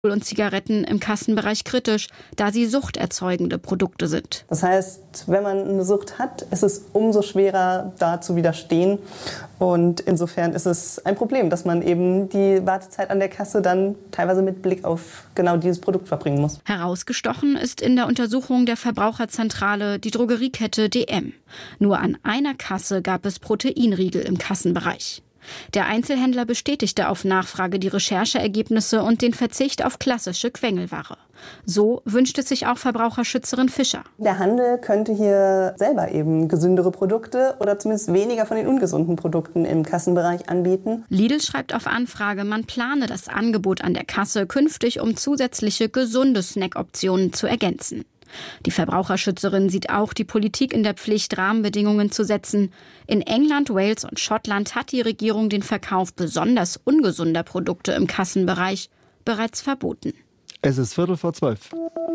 und Zigaretten im Kassenbereich kritisch, da sie suchterzeugende Produkte sind. Das heißt, wenn man eine Sucht hat, ist es umso schwerer, da zu widerstehen. Und insofern ist es ein Problem, dass man eben die Wartezeit an der Kasse dann teilweise mit Blick auf genau dieses Produkt verbringen muss. Herausgestochen ist in der Untersuchung der Verbraucherzentrale die Drogeriekette DM. Nur an einer Kasse gab es Proteinriegel im Kassenbereich. Der Einzelhändler bestätigte auf Nachfrage die Rechercheergebnisse und den Verzicht auf klassische Quengelware. So wünscht es sich auch Verbraucherschützerin Fischer. Der Handel könnte hier selber eben gesündere Produkte oder zumindest weniger von den ungesunden Produkten im Kassenbereich anbieten. Lidl schreibt auf Anfrage, man plane das Angebot an der Kasse künftig, um zusätzliche gesunde Snackoptionen zu ergänzen. Die Verbraucherschützerin sieht auch die Politik in der Pflicht, Rahmenbedingungen zu setzen. In England, Wales und Schottland hat die Regierung den Verkauf besonders ungesunder Produkte im Kassenbereich bereits verboten. Es ist 11:45.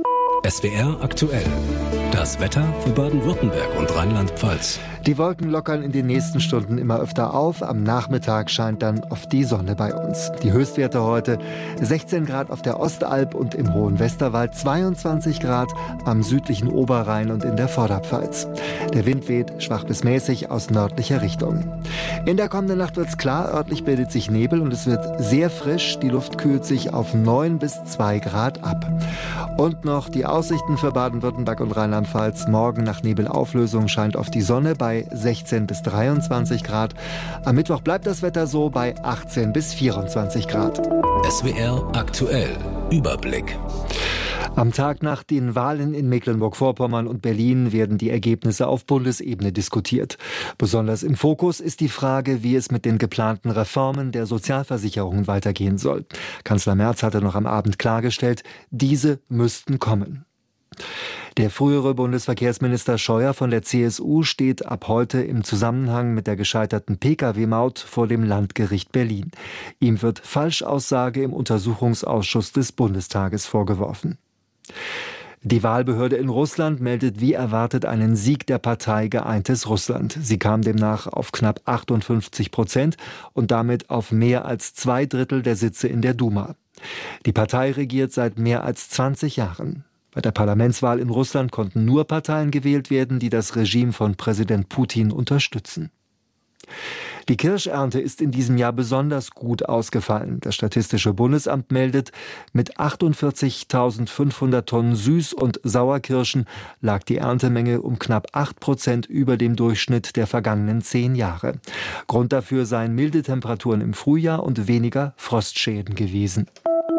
SWR aktuell. Das Wetter für Baden-Württemberg und Rheinland-Pfalz. Die Wolken lockern in den nächsten Stunden immer öfter auf. Am Nachmittag scheint dann oft die Sonne bei uns. Die Höchstwerte heute 16 Grad auf der Ostalb und im hohen Westerwald, 22 Grad am südlichen Oberrhein und in der Vorderpfalz. Der Wind weht schwach bis mäßig aus nördlicher Richtung. In der kommenden Nacht wird es klar, örtlich bildet sich Nebel und es wird sehr frisch. Die Luft kühlt sich auf 9 bis 2 Grad ab. Und noch die Aussichten für Baden-Württemberg und Rheinland-Pfalz. Morgen nach Nebelauflösung scheint oft die Sonne bei 16 bis 23 Grad. Am Mittwoch bleibt das Wetter so bei 18 bis 24 Grad. SWR aktuell. Überblick. Am Tag nach den Wahlen in Mecklenburg-Vorpommern und Berlin werden die Ergebnisse auf Bundesebene diskutiert. Besonders im Fokus ist die Frage, wie es mit den geplanten Reformen der Sozialversicherungen weitergehen soll. Kanzler Merz hatte noch am Abend klargestellt, diese müssten kommen. Der frühere Bundesverkehrsminister Scheuer von der CSU steht ab heute im Zusammenhang mit der gescheiterten Pkw-Maut vor dem Landgericht Berlin. Ihm wird Falschaussage im Untersuchungsausschuss des Bundestages vorgeworfen. Die Wahlbehörde in Russland meldet wie erwartet einen Sieg der Partei Geeintes Russland. Sie kam demnach auf knapp 58% und damit auf mehr als 2/3 der Sitze in der Duma. Die Partei regiert seit mehr als 20 Jahren. Bei der Parlamentswahl in Russland konnten nur Parteien gewählt werden, die das Regime von Präsident Putin unterstützen. Die Kirschernte ist in diesem Jahr besonders gut ausgefallen. Das Statistische Bundesamt meldet, mit 48.500 Tonnen Süß- und Sauerkirschen lag die Erntemenge um knapp 8% über dem Durchschnitt der vergangenen 10 Jahre. Grund dafür seien milde Temperaturen im Frühjahr und weniger Frostschäden gewesen.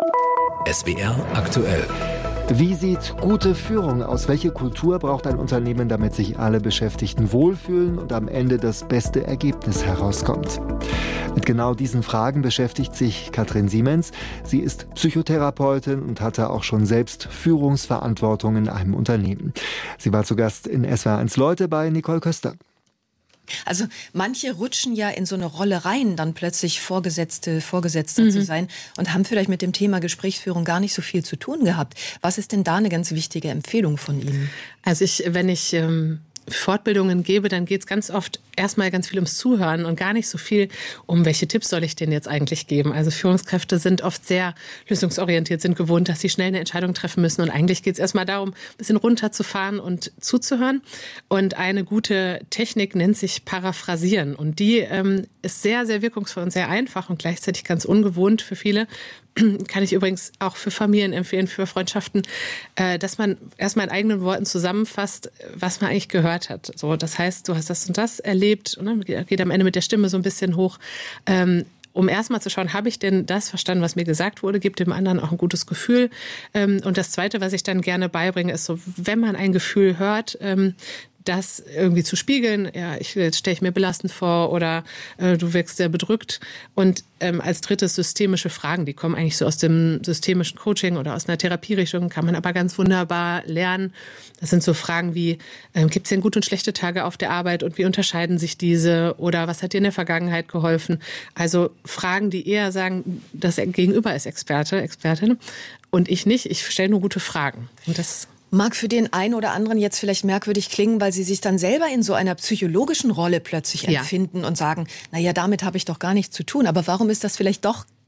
SWR aktuell. Wie sieht gute Führung aus? Welche Kultur braucht ein Unternehmen, damit sich alle Beschäftigten wohlfühlen und am Ende das beste Ergebnis herauskommt? Mit genau diesen Fragen beschäftigt sich Katrin Siemens. Sie ist Psychotherapeutin und hatte auch schon selbst Führungsverantwortung in einem Unternehmen. Sie war zu Gast in SWR1 Leute bei Nicole Köster. Also manche rutschen ja in so eine Rolle rein, dann plötzlich Vorgesetzter zu sein und haben vielleicht mit dem Thema Gesprächsführung gar nicht so viel zu tun gehabt. Was ist denn da eine ganz wichtige Empfehlung von Ihnen? Also wenn ich Fortbildungen gebe, dann geht es ganz oft erstmal ganz viel ums Zuhören und gar nicht so viel um, welche Tipps soll ich denn jetzt eigentlich geben. Also Führungskräfte sind oft sehr lösungsorientiert, sind gewohnt, dass sie schnell eine Entscheidung treffen müssen. Und eigentlich geht es erstmal darum, ein bisschen runterzufahren und zuzuhören. Und eine gute Technik nennt sich Paraphrasieren. Und die ist sehr, sehr wirkungsvoll und sehr einfach und gleichzeitig ganz ungewohnt für viele. Kann ich übrigens auch für Familien empfehlen, für Freundschaften, dass man erstmal in eigenen Worten zusammenfasst, was man eigentlich gehört hat. So, das heißt, du hast das und das erlebt, und dann geht am Ende mit der Stimme so ein bisschen hoch, um erstmal zu schauen, habe ich denn das verstanden, was mir gesagt wurde, gibt dem anderen auch ein gutes Gefühl. Und das Zweite, was ich dann gerne beibringe, ist so, wenn man ein Gefühl hört, das irgendwie zu spiegeln, ja, jetzt stelle ich mir belastend vor oder du wirkst sehr bedrückt. Und als drittes systemische Fragen, die kommen eigentlich so aus dem systemischen Coaching oder aus einer Therapierichtung, kann man aber ganz wunderbar lernen. Das sind so Fragen wie, gibt es denn gute und schlechte Tage auf der Arbeit und wie unterscheiden sich diese oder was hat dir in der Vergangenheit geholfen? Also Fragen, die eher sagen, das Gegenüber ist Experte, Expertin und ich nicht, ich stelle nur gute Fragen. Und das mag für den einen oder anderen jetzt vielleicht merkwürdig klingen, weil sie sich dann selber in so einer psychologischen Rolle plötzlich empfinden und sagen, naja, damit habe ich doch gar nichts zu tun. Aber warum ist das vielleicht doch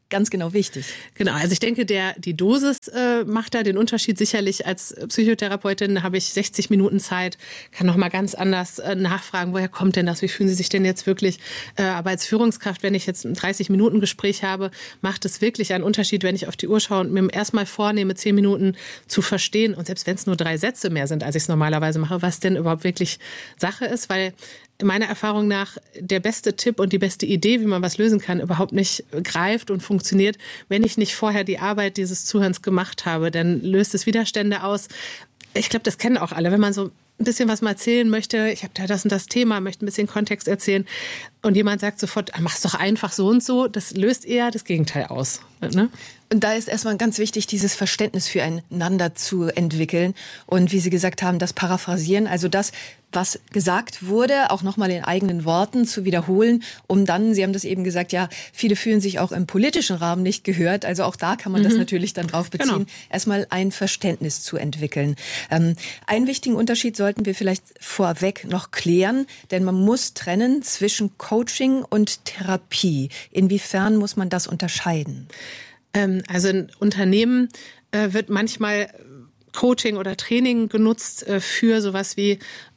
ganz genau wichtig. Genau, also ich denke, die Dosis macht da den Unterschied. Sicherlich als Psychotherapeutin habe ich 60 Minuten Zeit, kann nochmal ganz anders nachfragen, woher kommt denn das, wie fühlen Sie sich denn jetzt wirklich? Aber als Führungskraft, wenn ich jetzt ein 30-Minuten-Gespräch habe, macht es wirklich einen Unterschied, wenn ich auf die Uhr schaue und mir erstmal vornehme, 10 Minuten zu verstehen. Und selbst wenn es nur 3 Sätze mehr sind, als ich es normalerweise mache, was denn überhaupt wirklich Sache ist, weil meiner Erfahrung nach der beste Tipp und die beste Idee, wie man was lösen kann, überhaupt nicht greift und funktioniert, wenn ich nicht vorher die Arbeit dieses Zuhörens gemacht habe. Dann löst es Widerstände aus. Ich glaube, das kennen auch alle. Wenn man so ein bisschen was mal erzählen möchte, ich habe da das und das Thema, möchte ein bisschen Kontext erzählen und jemand sagt sofort, mach's doch einfach so und so, das löst eher das Gegenteil aus. Ne? Und da ist erstmal ganz wichtig, dieses Verständnis füreinander zu entwickeln und wie Sie gesagt haben, das Paraphrasieren, also das, was gesagt wurde, auch nochmal in eigenen Worten zu wiederholen, um dann, Sie haben das eben gesagt, ja, viele fühlen sich auch im politischen Rahmen nicht gehört, also auch da kann man das natürlich dann drauf beziehen, genau. Erstmal ein Verständnis zu entwickeln. Einen wichtigen Unterschied sollten wir vielleicht vorweg noch klären, denn man muss trennen zwischen Coaching und Therapie. Inwiefern muss man das unterscheiden? Also in Unternehmen wird manchmal Coaching oder Training genutzt für sowas wie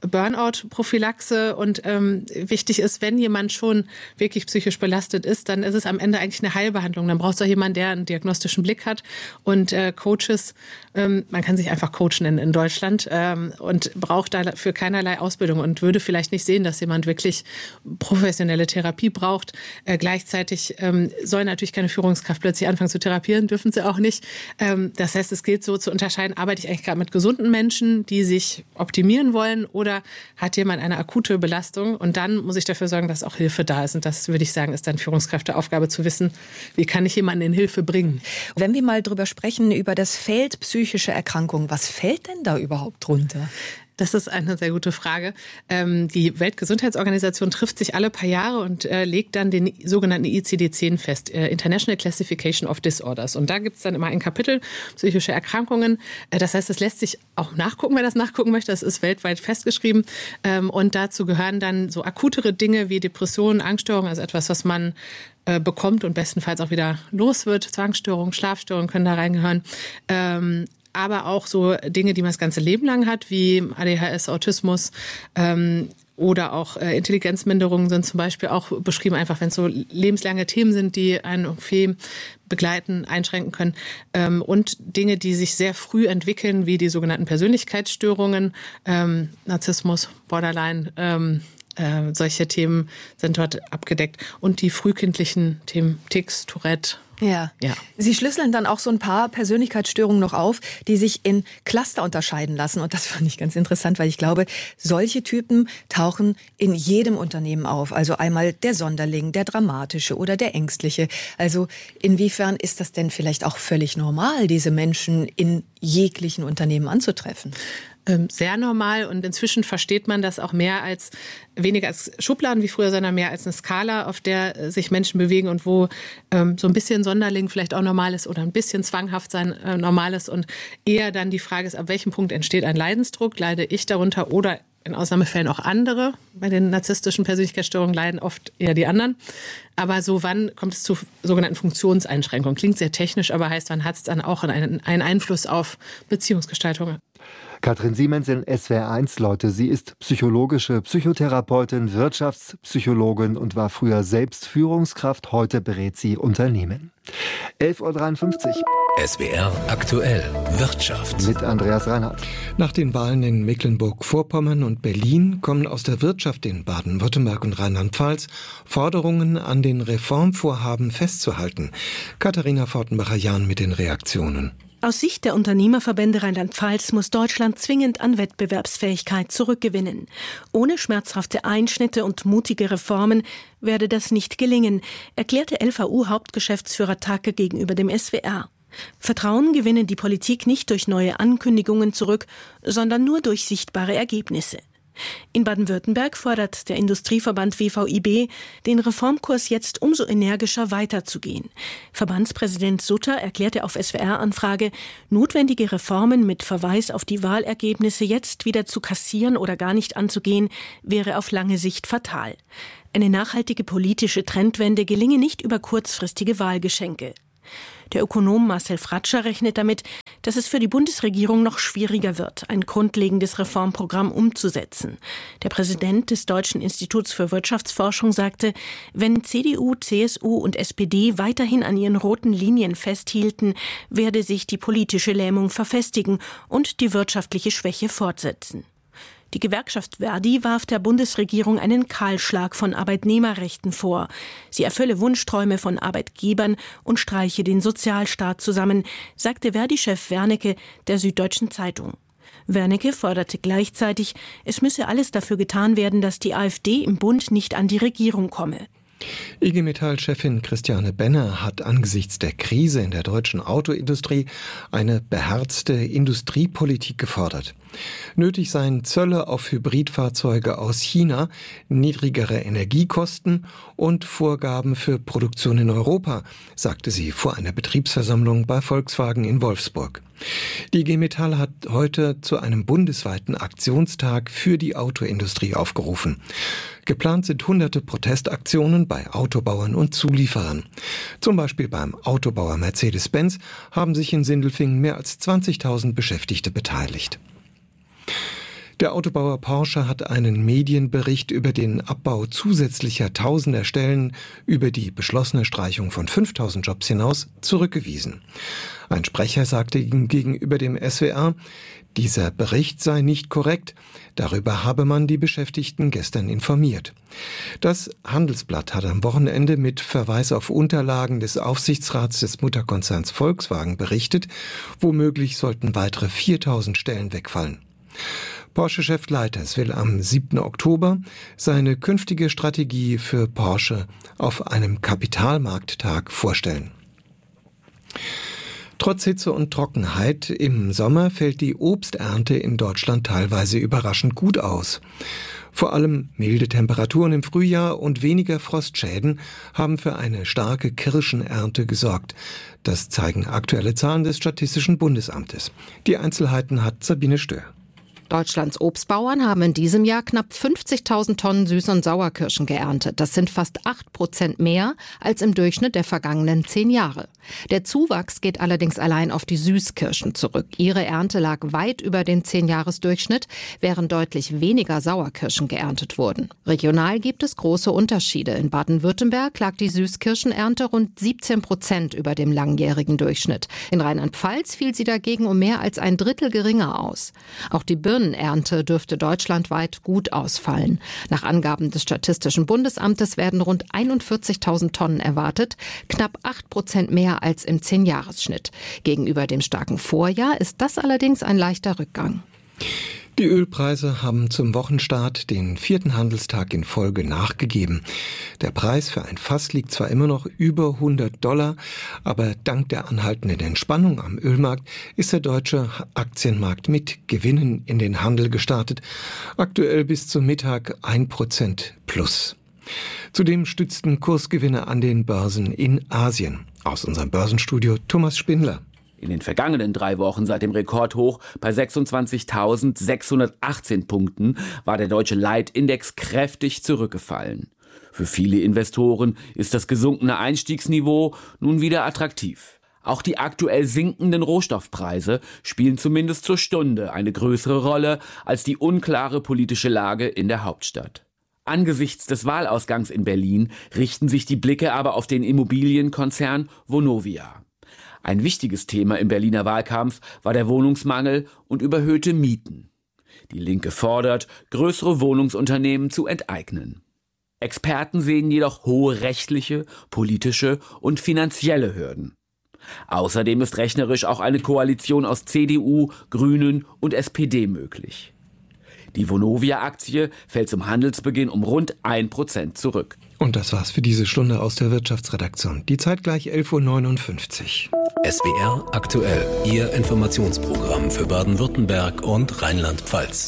Burnout-Prophylaxe und wichtig ist, wenn jemand schon wirklich psychisch belastet ist, dann ist es am Ende eigentlich eine Heilbehandlung. Dann braucht es auch jemanden, der einen diagnostischen Blick hat und Coaches, man kann sich einfach Coach nennen in Deutschland und braucht dafür keinerlei Ausbildung und würde vielleicht nicht sehen, dass jemand wirklich professionelle Therapie braucht. Gleichzeitig soll natürlich keine Führungskraft plötzlich anfangen zu therapieren, dürfen sie auch nicht. Das heißt, es gilt so zu unterscheiden, arbeite ich eigentlich gerade mit gesunden Menschen, die sich optimieren wollen oder hat jemand eine akute Belastung und dann muss ich dafür sorgen, dass auch Hilfe da ist und das würde ich sagen, ist dann Führungskräfteaufgabe zu wissen, wie kann ich jemanden in Hilfe bringen. Wenn wir mal drüber sprechen, über das Feld psychische Erkrankungen, was fällt denn da überhaupt drunter? Das ist eine sehr gute Frage. Die Weltgesundheitsorganisation trifft sich alle paar Jahre und legt dann den sogenannten ICD-10 fest, International Classification of Disorders. Und da gibt es dann immer ein Kapitel psychische Erkrankungen. Das heißt, es lässt sich auch nachgucken, wer das nachgucken möchte. Das ist weltweit festgeschrieben. Und dazu gehören dann so akutere Dinge wie Depressionen, Angststörungen, also etwas, was man bekommt und bestenfalls auch wieder los wird. Zwangsstörungen, Schlafstörungen können da reingehören. Aber auch so Dinge, die man das ganze Leben lang hat, wie ADHS, Autismus oder auch Intelligenzminderungen sind zum Beispiel auch beschrieben, einfach wenn es so lebenslange Themen sind, die einen irgendwie begleiten, einschränken können. Und Dinge, die sich sehr früh entwickeln, wie die sogenannten Persönlichkeitsstörungen, Narzissmus, Borderline, solche Themen sind dort abgedeckt. Und die frühkindlichen Themen, Tics, Tourette. Ja. Sie schlüsseln dann auch so ein paar Persönlichkeitsstörungen noch auf, die sich in Cluster unterscheiden lassen. Und das fand ich ganz interessant, weil ich glaube, solche Typen tauchen in jedem Unternehmen auf. Also einmal der Sonderling, der Dramatische oder der Ängstliche. Also inwiefern ist das denn vielleicht auch völlig normal, diese Menschen in jeglichen Unternehmen anzutreffen? Sehr normal und inzwischen versteht man das auch weniger als Schubladen wie früher, sondern mehr als eine Skala, auf der sich Menschen bewegen und wo so ein bisschen Sonderling vielleicht auch normal ist oder ein bisschen zwanghaft sein normal ist und eher dann die Frage ist, ab welchem Punkt entsteht ein Leidensdruck, leide ich darunter oder in Ausnahmefällen auch andere. Bei den narzisstischen Persönlichkeitsstörungen leiden oft eher die anderen. Aber so wann kommt es zu sogenannten Funktionseinschränkungen? Klingt sehr technisch, aber heißt, wann hat es dann auch einen Einfluss auf Beziehungsgestaltung? Katrin Siemens in SWR1, Leute. Sie ist psychologische Psychotherapeutin, Wirtschaftspsychologin und war früher selbst Führungskraft. Heute berät sie Unternehmen. 11.53 Uhr. SWR aktuell Wirtschaft. Mit Andreas Reinhardt. Nach den Wahlen in Mecklenburg-Vorpommern und Berlin kommen aus der Wirtschaft in Baden-Württemberg und Rheinland-Pfalz Forderungen an den Reformvorhaben festzuhalten. Katharina Fortenbacher-Jahn mit den Reaktionen. Aus Sicht der Unternehmerverbände Rheinland-Pfalz muss Deutschland zwingend an Wettbewerbsfähigkeit zurückgewinnen. Ohne schmerzhafte Einschnitte und mutige Reformen werde das nicht gelingen, erklärte LVU-Hauptgeschäftsführer Thake gegenüber dem SWR. Vertrauen gewinne die Politik nicht durch neue Ankündigungen zurück, sondern nur durch sichtbare Ergebnisse. In Baden-Württemberg fordert der Industrieverband WVIB, den Reformkurs jetzt umso energischer weiterzugehen. Verbandspräsident Sutter erklärte auf SWR-Anfrage, notwendige Reformen mit Verweis auf die Wahlergebnisse jetzt wieder zu kassieren oder gar nicht anzugehen, wäre auf lange Sicht fatal. Eine nachhaltige politische Trendwende gelinge nicht über kurzfristige Wahlgeschenke. Der Ökonom Marcel Fratscher rechnet damit, dass es für die Bundesregierung noch schwieriger wird, ein grundlegendes Reformprogramm umzusetzen. Der Präsident des Deutschen Instituts für Wirtschaftsforschung sagte, wenn CDU, CSU und SPD weiterhin an ihren roten Linien festhielten, werde sich die politische Lähmung verfestigen und die wirtschaftliche Schwäche fortsetzen. Die Gewerkschaft Verdi warf der Bundesregierung einen Kahlschlag von Arbeitnehmerrechten vor. Sie erfülle Wunschträume von Arbeitgebern und streiche den Sozialstaat zusammen, sagte Verdi-Chef Wernicke der Süddeutschen Zeitung. Wernicke forderte gleichzeitig, es müsse alles dafür getan werden, dass die AfD im Bund nicht an die Regierung komme. IG Metall-Chefin Christiane Benner hat angesichts der Krise in der deutschen Autoindustrie eine beherzte Industriepolitik gefordert. Nötig seien Zölle auf Hybridfahrzeuge aus China, niedrigere Energiekosten und Vorgaben für Produktion in Europa, sagte sie vor einer Betriebsversammlung bei Volkswagen in Wolfsburg. Die IG Metall hat heute zu einem bundesweiten Aktionstag für die Autoindustrie aufgerufen. Geplant sind hunderte Protestaktionen bei Autobauern und Zulieferern. Zum Beispiel beim Autobauer Mercedes-Benz haben sich in Sindelfingen mehr als 20.000 Beschäftigte beteiligt. Der Autobauer Porsche hat einen Medienbericht über den Abbau zusätzlicher tausender Stellen über die beschlossene Streichung von 5.000 Jobs hinaus zurückgewiesen. Ein Sprecher sagte gegenüber dem SWR, dieser Bericht sei nicht korrekt. Darüber habe man die Beschäftigten gestern informiert. Das Handelsblatt hat am Wochenende mit Verweis auf Unterlagen des Aufsichtsrats des Mutterkonzerns Volkswagen berichtet, womöglich sollten weitere 4.000 Stellen wegfallen. Porsche-Chef Leiters will am 7. Oktober seine künftige Strategie für Porsche auf einem Kapitalmarkttag vorstellen. Trotz Hitze und Trockenheit im Sommer fällt die Obsternte in Deutschland teilweise überraschend gut aus. Vor allem milde Temperaturen im Frühjahr und weniger Frostschäden haben für eine starke Kirschenernte gesorgt. Das zeigen aktuelle Zahlen des Statistischen Bundesamtes. Die Einzelheiten hat Sabine Stör. Deutschlands Obstbauern haben in diesem Jahr knapp 50.000 Tonnen Süß- und Sauerkirschen geerntet. Das sind fast 8% mehr als im Durchschnitt der vergangenen 10 Jahre. Der Zuwachs geht allerdings allein auf die Süßkirschen zurück. Ihre Ernte lag weit über den 10-Jahres-Durchschnitt, während deutlich weniger Sauerkirschen geerntet wurden. Regional gibt es große Unterschiede. In Baden-Württemberg lag die Süßkirschenernte rund 17% über dem langjährigen Durchschnitt. In Rheinland-Pfalz fiel sie dagegen um mehr als ein Drittel geringer aus. Auch die Birnenernte dürfte deutschlandweit gut ausfallen. Nach Angaben des Statistischen Bundesamtes werden rund 41.000 Tonnen erwartet, knapp 8% mehr als im 10-Jahres-Schnitt. Gegenüber dem starken Vorjahr ist das allerdings ein leichter Rückgang. Die Ölpreise haben zum Wochenstart den 4. Handelstag in Folge nachgegeben. Der Preis für ein Fass liegt zwar immer noch über $100, aber dank der anhaltenden Entspannung am Ölmarkt ist der deutsche Aktienmarkt mit Gewinnen in den Handel gestartet. Aktuell bis zum Mittag 1% plus. Zudem stützten Kursgewinne an den Börsen in Asien. Aus unserem Börsenstudio Thomas Spindler. In den vergangenen 3 Wochen seit dem Rekordhoch bei 26.618 Punkten war der deutsche Leitindex kräftig zurückgefallen. Für viele Investoren ist das gesunkene Einstiegsniveau nun wieder attraktiv. Auch die aktuell sinkenden Rohstoffpreise spielen zumindest zur Stunde eine größere Rolle als die unklare politische Lage in der Hauptstadt. Angesichts des Wahlausgangs in Berlin richten sich die Blicke aber auf den Immobilienkonzern Vonovia. Ein wichtiges Thema im Berliner Wahlkampf war der Wohnungsmangel und überhöhte Mieten. Die Linke fordert, größere Wohnungsunternehmen zu enteignen. Experten sehen jedoch hohe rechtliche, politische und finanzielle Hürden. Außerdem ist rechnerisch auch eine Koalition aus CDU, Grünen und SPD möglich. Die Vonovia-Aktie fällt zum Handelsbeginn um rund 1% zurück. Und das war's für diese Stunde aus der Wirtschaftsredaktion. Die Zeit gleich 11.59 Uhr. SWR aktuell, Ihr Informationsprogramm für Baden-Württemberg und Rheinland-Pfalz.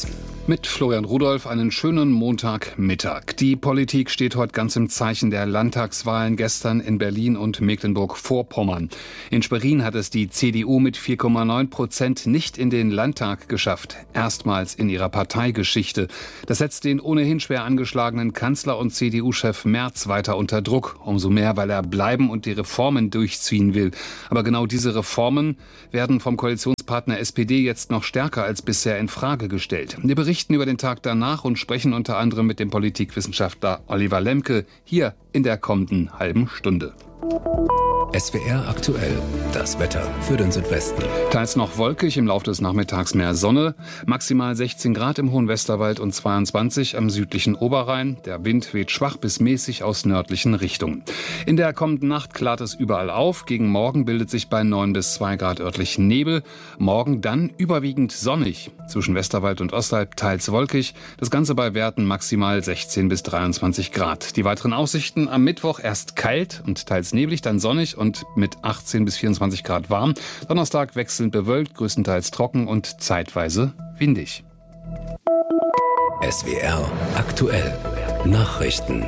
Mit Florian Rudolph einen schönen Montagmittag. Die Politik steht heute ganz im Zeichen der Landtagswahlen gestern in Berlin und Mecklenburg-Vorpommern. In Schwerin hat es die CDU mit 4,9% nicht in den Landtag geschafft. Erstmals in ihrer Parteigeschichte. Das setzt den ohnehin schwer angeschlagenen Kanzler und CDU-Chef Merz weiter unter Druck. Umso mehr, weil er bleiben und die Reformen durchziehen will. Aber genau diese Reformen werden vom Koalitionspartner SPD jetzt noch stärker als bisher in Frage gestellt. Wir berichten über den Tag danach und sprechen unter anderem mit dem Politikwissenschaftler Oliver Lemke hier in der kommenden halben Stunde. SWR aktuell, das Wetter für den Südwesten. Teils noch wolkig, im Laufe des Nachmittags mehr Sonne. Maximal 16 Grad im Hohen Westerwald und 22 am südlichen Oberrhein. Der Wind weht schwach bis mäßig aus nördlichen Richtungen. In der kommenden Nacht klart es überall auf. Gegen Morgen bildet sich bei 9 bis 2 Grad örtlich Nebel. Morgen dann überwiegend sonnig. Zwischen Westerwald und Ostalb teils wolkig. Das Ganze bei Werten maximal 16 bis 23 Grad. Die weiteren Aussichten: am Mittwoch erst kalt und teils neblig, dann sonnig und mit 18 bis 24 Grad warm. Donnerstag wechselnd bewölkt, größtenteils trocken und zeitweise windig. SWR aktuell. Nachrichten.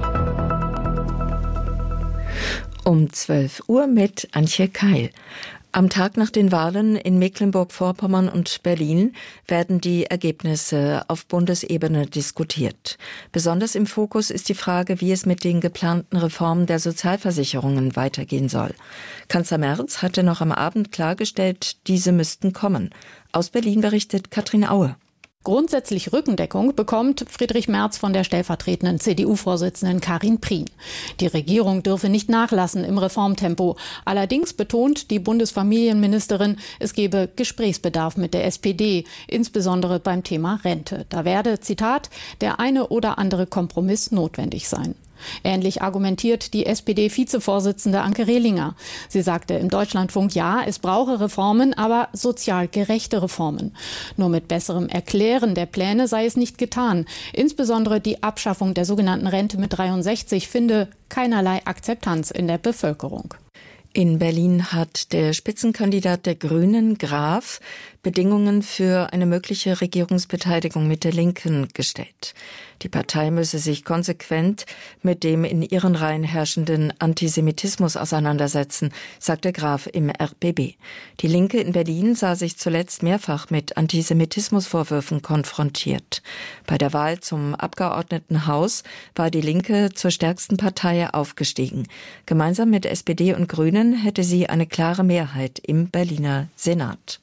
Um 12 Uhr mit Antje Keil. Am Tag nach den Wahlen in Mecklenburg-Vorpommern und Berlin werden die Ergebnisse auf Bundesebene diskutiert. Besonders im Fokus ist die Frage, wie es mit den geplanten Reformen der Sozialversicherungen weitergehen soll. Kanzler Merz hatte noch am Abend klargestellt, diese müssten kommen. Aus Berlin berichtet Katrin Aue. Grundsätzlich Rückendeckung bekommt Friedrich Merz von der stellvertretenden CDU-Vorsitzenden Karin Prien. Die Regierung dürfe nicht nachlassen im Reformtempo. Allerdings betont die Bundesfamilienministerin, es gebe Gesprächsbedarf mit der SPD, insbesondere beim Thema Rente. Da werde, Zitat, der eine oder andere Kompromiss notwendig sein. Ähnlich argumentiert die SPD-Vizevorsitzende Anke Rehlinger. Sie sagte im Deutschlandfunk, ja, es brauche Reformen, aber sozial gerechte Reformen. Nur mit besserem Erklären der Pläne sei es nicht getan. Insbesondere die Abschaffung der sogenannten Rente mit 63 finde keinerlei Akzeptanz in der Bevölkerung. In Berlin hat der Spitzenkandidat der Grünen, Graf, Bedingungen für eine mögliche Regierungsbeteiligung mit der Linken gestellt. Die Partei müsse sich konsequent mit dem in ihren Reihen herrschenden Antisemitismus auseinandersetzen, sagte Graf im RBB. Die Linke in Berlin sah sich zuletzt mehrfach mit Antisemitismusvorwürfen konfrontiert. Bei der Wahl zum Abgeordnetenhaus war die Linke zur stärksten Partei aufgestiegen. Gemeinsam mit SPD und Grünen hätte sie eine klare Mehrheit im Berliner Senat.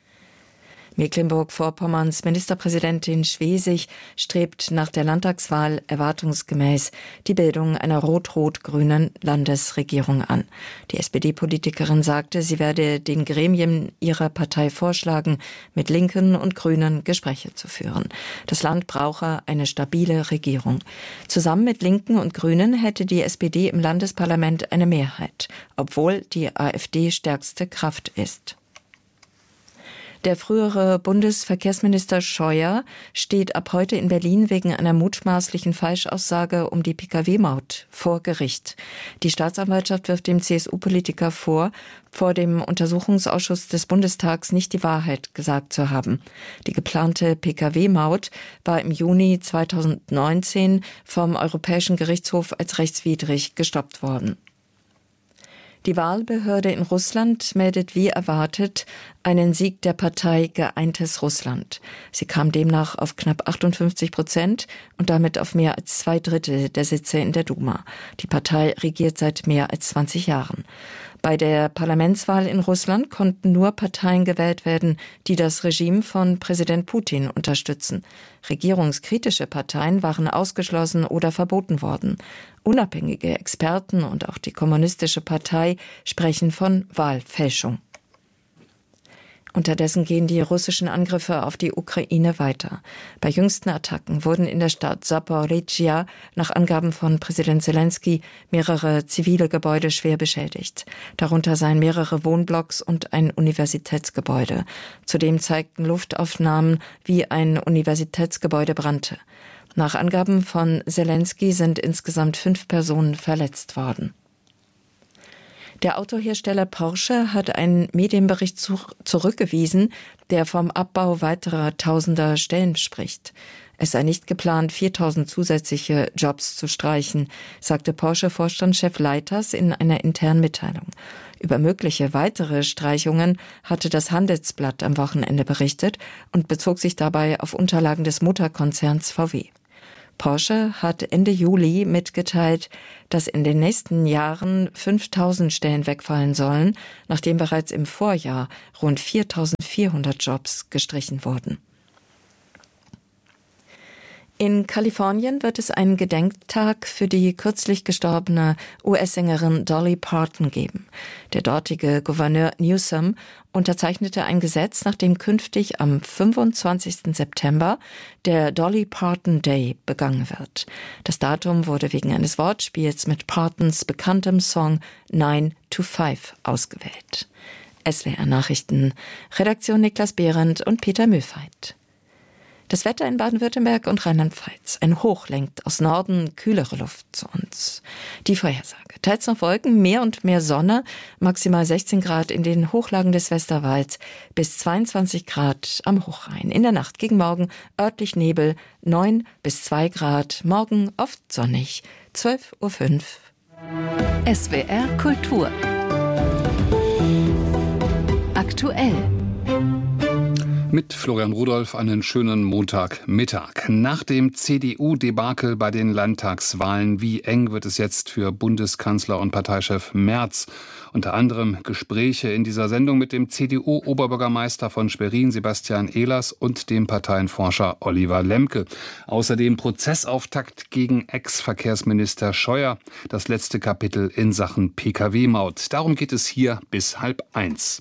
Mecklenburg-Vorpommerns Ministerpräsidentin Schwesig strebt nach der Landtagswahl erwartungsgemäß die Bildung einer rot-rot-grünen Landesregierung an. Die SPD-Politikerin sagte, sie werde den Gremien ihrer Partei vorschlagen, mit Linken und Grünen Gespräche zu führen. Das Land brauche eine stabile Regierung. Zusammen mit Linken und Grünen hätte die SPD im Landesparlament eine Mehrheit, obwohl die AfD stärkste Kraft ist. Der frühere Bundesverkehrsminister Scheuer steht ab heute in Berlin wegen einer mutmaßlichen Falschaussage um die Pkw-Maut vor Gericht. Die Staatsanwaltschaft wirft dem CSU-Politiker vor dem Untersuchungsausschuss des Bundestags nicht die Wahrheit gesagt zu haben. Die geplante Pkw-Maut war im Juni 2019 vom Europäischen Gerichtshof als rechtswidrig gestoppt worden. Die Wahlbehörde in Russland meldet wie erwartet einen Sieg der Partei Geeintes Russland. Sie kam demnach auf knapp 58% und damit auf mehr als 2/3 der Sitze in der Duma. Die Partei regiert seit mehr als 20 Jahren. Bei der Parlamentswahl in Russland konnten nur Parteien gewählt werden, die das Regime von Präsident Putin unterstützen. Regierungskritische Parteien waren ausgeschlossen oder verboten worden. Unabhängige Experten und auch die Kommunistische Partei sprechen von Wahlfälschung. Unterdessen gehen die russischen Angriffe auf die Ukraine weiter. Bei jüngsten Attacken wurden in der Stadt Saporizhia nach Angaben von Präsident Zelensky mehrere zivile Gebäude schwer beschädigt. Darunter seien mehrere Wohnblocks und ein Universitätsgebäude. Zudem zeigten Luftaufnahmen, wie ein Universitätsgebäude brannte. Nach Angaben von Zelensky sind insgesamt 5 Personen verletzt worden. Der Autohersteller Porsche hat einen Medienbericht zurückgewiesen, der vom Abbau weiterer tausender Stellen spricht. Es sei nicht geplant, 4.000 zusätzliche Jobs zu streichen, sagte Porsche-Vorstandschef Leiters in einer internen Mitteilung. Über mögliche weitere Streichungen hatte das Handelsblatt am Wochenende berichtet und bezog sich dabei auf Unterlagen des Mutterkonzerns VW. Porsche hat Ende Juli mitgeteilt, dass in den nächsten Jahren 5.000 Stellen wegfallen sollen, nachdem bereits im Vorjahr rund 4.400 Jobs gestrichen wurden. In Kalifornien wird es einen Gedenktag für die kürzlich gestorbene US-Sängerin Dolly Parton geben. Der dortige Gouverneur Newsom unterzeichnete ein Gesetz, nach dem künftig am 25. September der Dolly Parton Day begangen wird. Das Datum wurde wegen eines Wortspiels mit Partons bekanntem Song 9 to 5 ausgewählt. SWR Nachrichten, Redaktion Niklas Behrendt und Peter Mühlfeit. Das Wetter in Baden-Württemberg und Rheinland-Pfalz. Ein Hoch lenkt aus Norden kühlere Luft zu uns. Die Vorhersage. Teils noch Wolken, mehr und mehr Sonne, maximal 16 Grad in den Hochlagen des Westerwalds, bis 22 Grad am Hochrhein. In der Nacht gegen morgen örtlich Nebel, 9 bis 2 Grad. Morgen oft sonnig, 12:05 Uhr. SWR Kultur. Aktuell. Mit Florian Rudolph einen schönen Montagmittag. Nach dem CDU-Debakel bei den Landtagswahlen, wie eng wird es jetzt für Bundeskanzler und Parteichef Merz? Unter anderem Gespräche in dieser Sendung mit dem CDU-Oberbürgermeister von Schwerin, Sebastian Ehlers, und dem Parteienforscher Oliver Lemke. Außerdem Prozessauftakt gegen Ex-Verkehrsminister Scheuer. Das letzte Kapitel in Sachen Pkw-Maut. Darum geht es hier bis 12:30.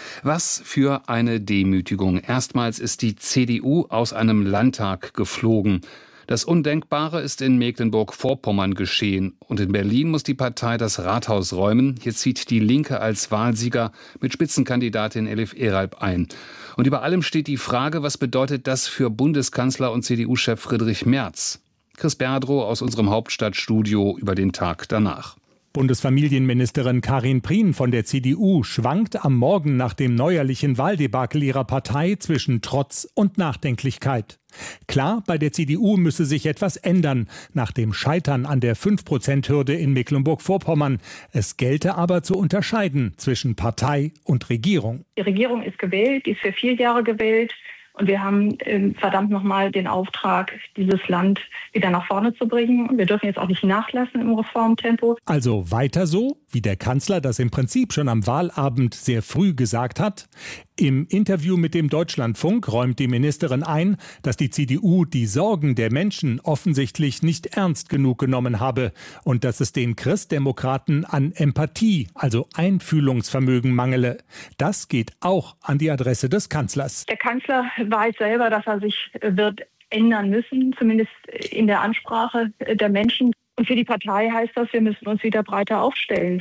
Was für eine Demütigung. Erstmals ist die CDU aus einem Landtag geflogen. Das Undenkbare ist in Mecklenburg-Vorpommern geschehen. Und in Berlin muss die Partei das Rathaus räumen. Hier zieht die Linke als Wahlsieger mit Spitzenkandidatin Elif Eralp ein. Und über allem steht die Frage, was bedeutet das für Bundeskanzler und CDU-Chef Friedrich Merz? Chris Berdrow aus unserem Hauptstadtstudio über den Tag danach. Bundesfamilienministerin Karin Prien von der CDU schwankt am Morgen nach dem neuerlichen Wahldebakel ihrer Partei zwischen Trotz und Nachdenklichkeit. Klar, bei der CDU müsse sich etwas ändern, nach dem Scheitern an der 5%-Hürde in Mecklenburg-Vorpommern. Es gelte aber zu unterscheiden zwischen Partei und Regierung. Die Regierung ist gewählt, die ist für 4 Jahre gewählt. Und wir haben verdammt nochmal den Auftrag, dieses Land wieder nach vorne zu bringen. Und wir dürfen jetzt auch nicht nachlassen im Reformtempo. Also weiter so, wie der Kanzler das im Prinzip schon am Wahlabend sehr früh gesagt hat. Im Interview mit dem Deutschlandfunk räumt die Ministerin ein, dass die CDU die Sorgen der Menschen offensichtlich nicht ernst genug genommen habe und dass es den Christdemokraten an Empathie, also Einfühlungsvermögen, mangele. Das geht auch an die Adresse des Kanzlers. Der Kanzler weiß selber, dass er sich wird ändern müssen, zumindest in der Ansprache der Menschen. Und für die Partei heißt das, wir müssen uns wieder breiter aufstellen.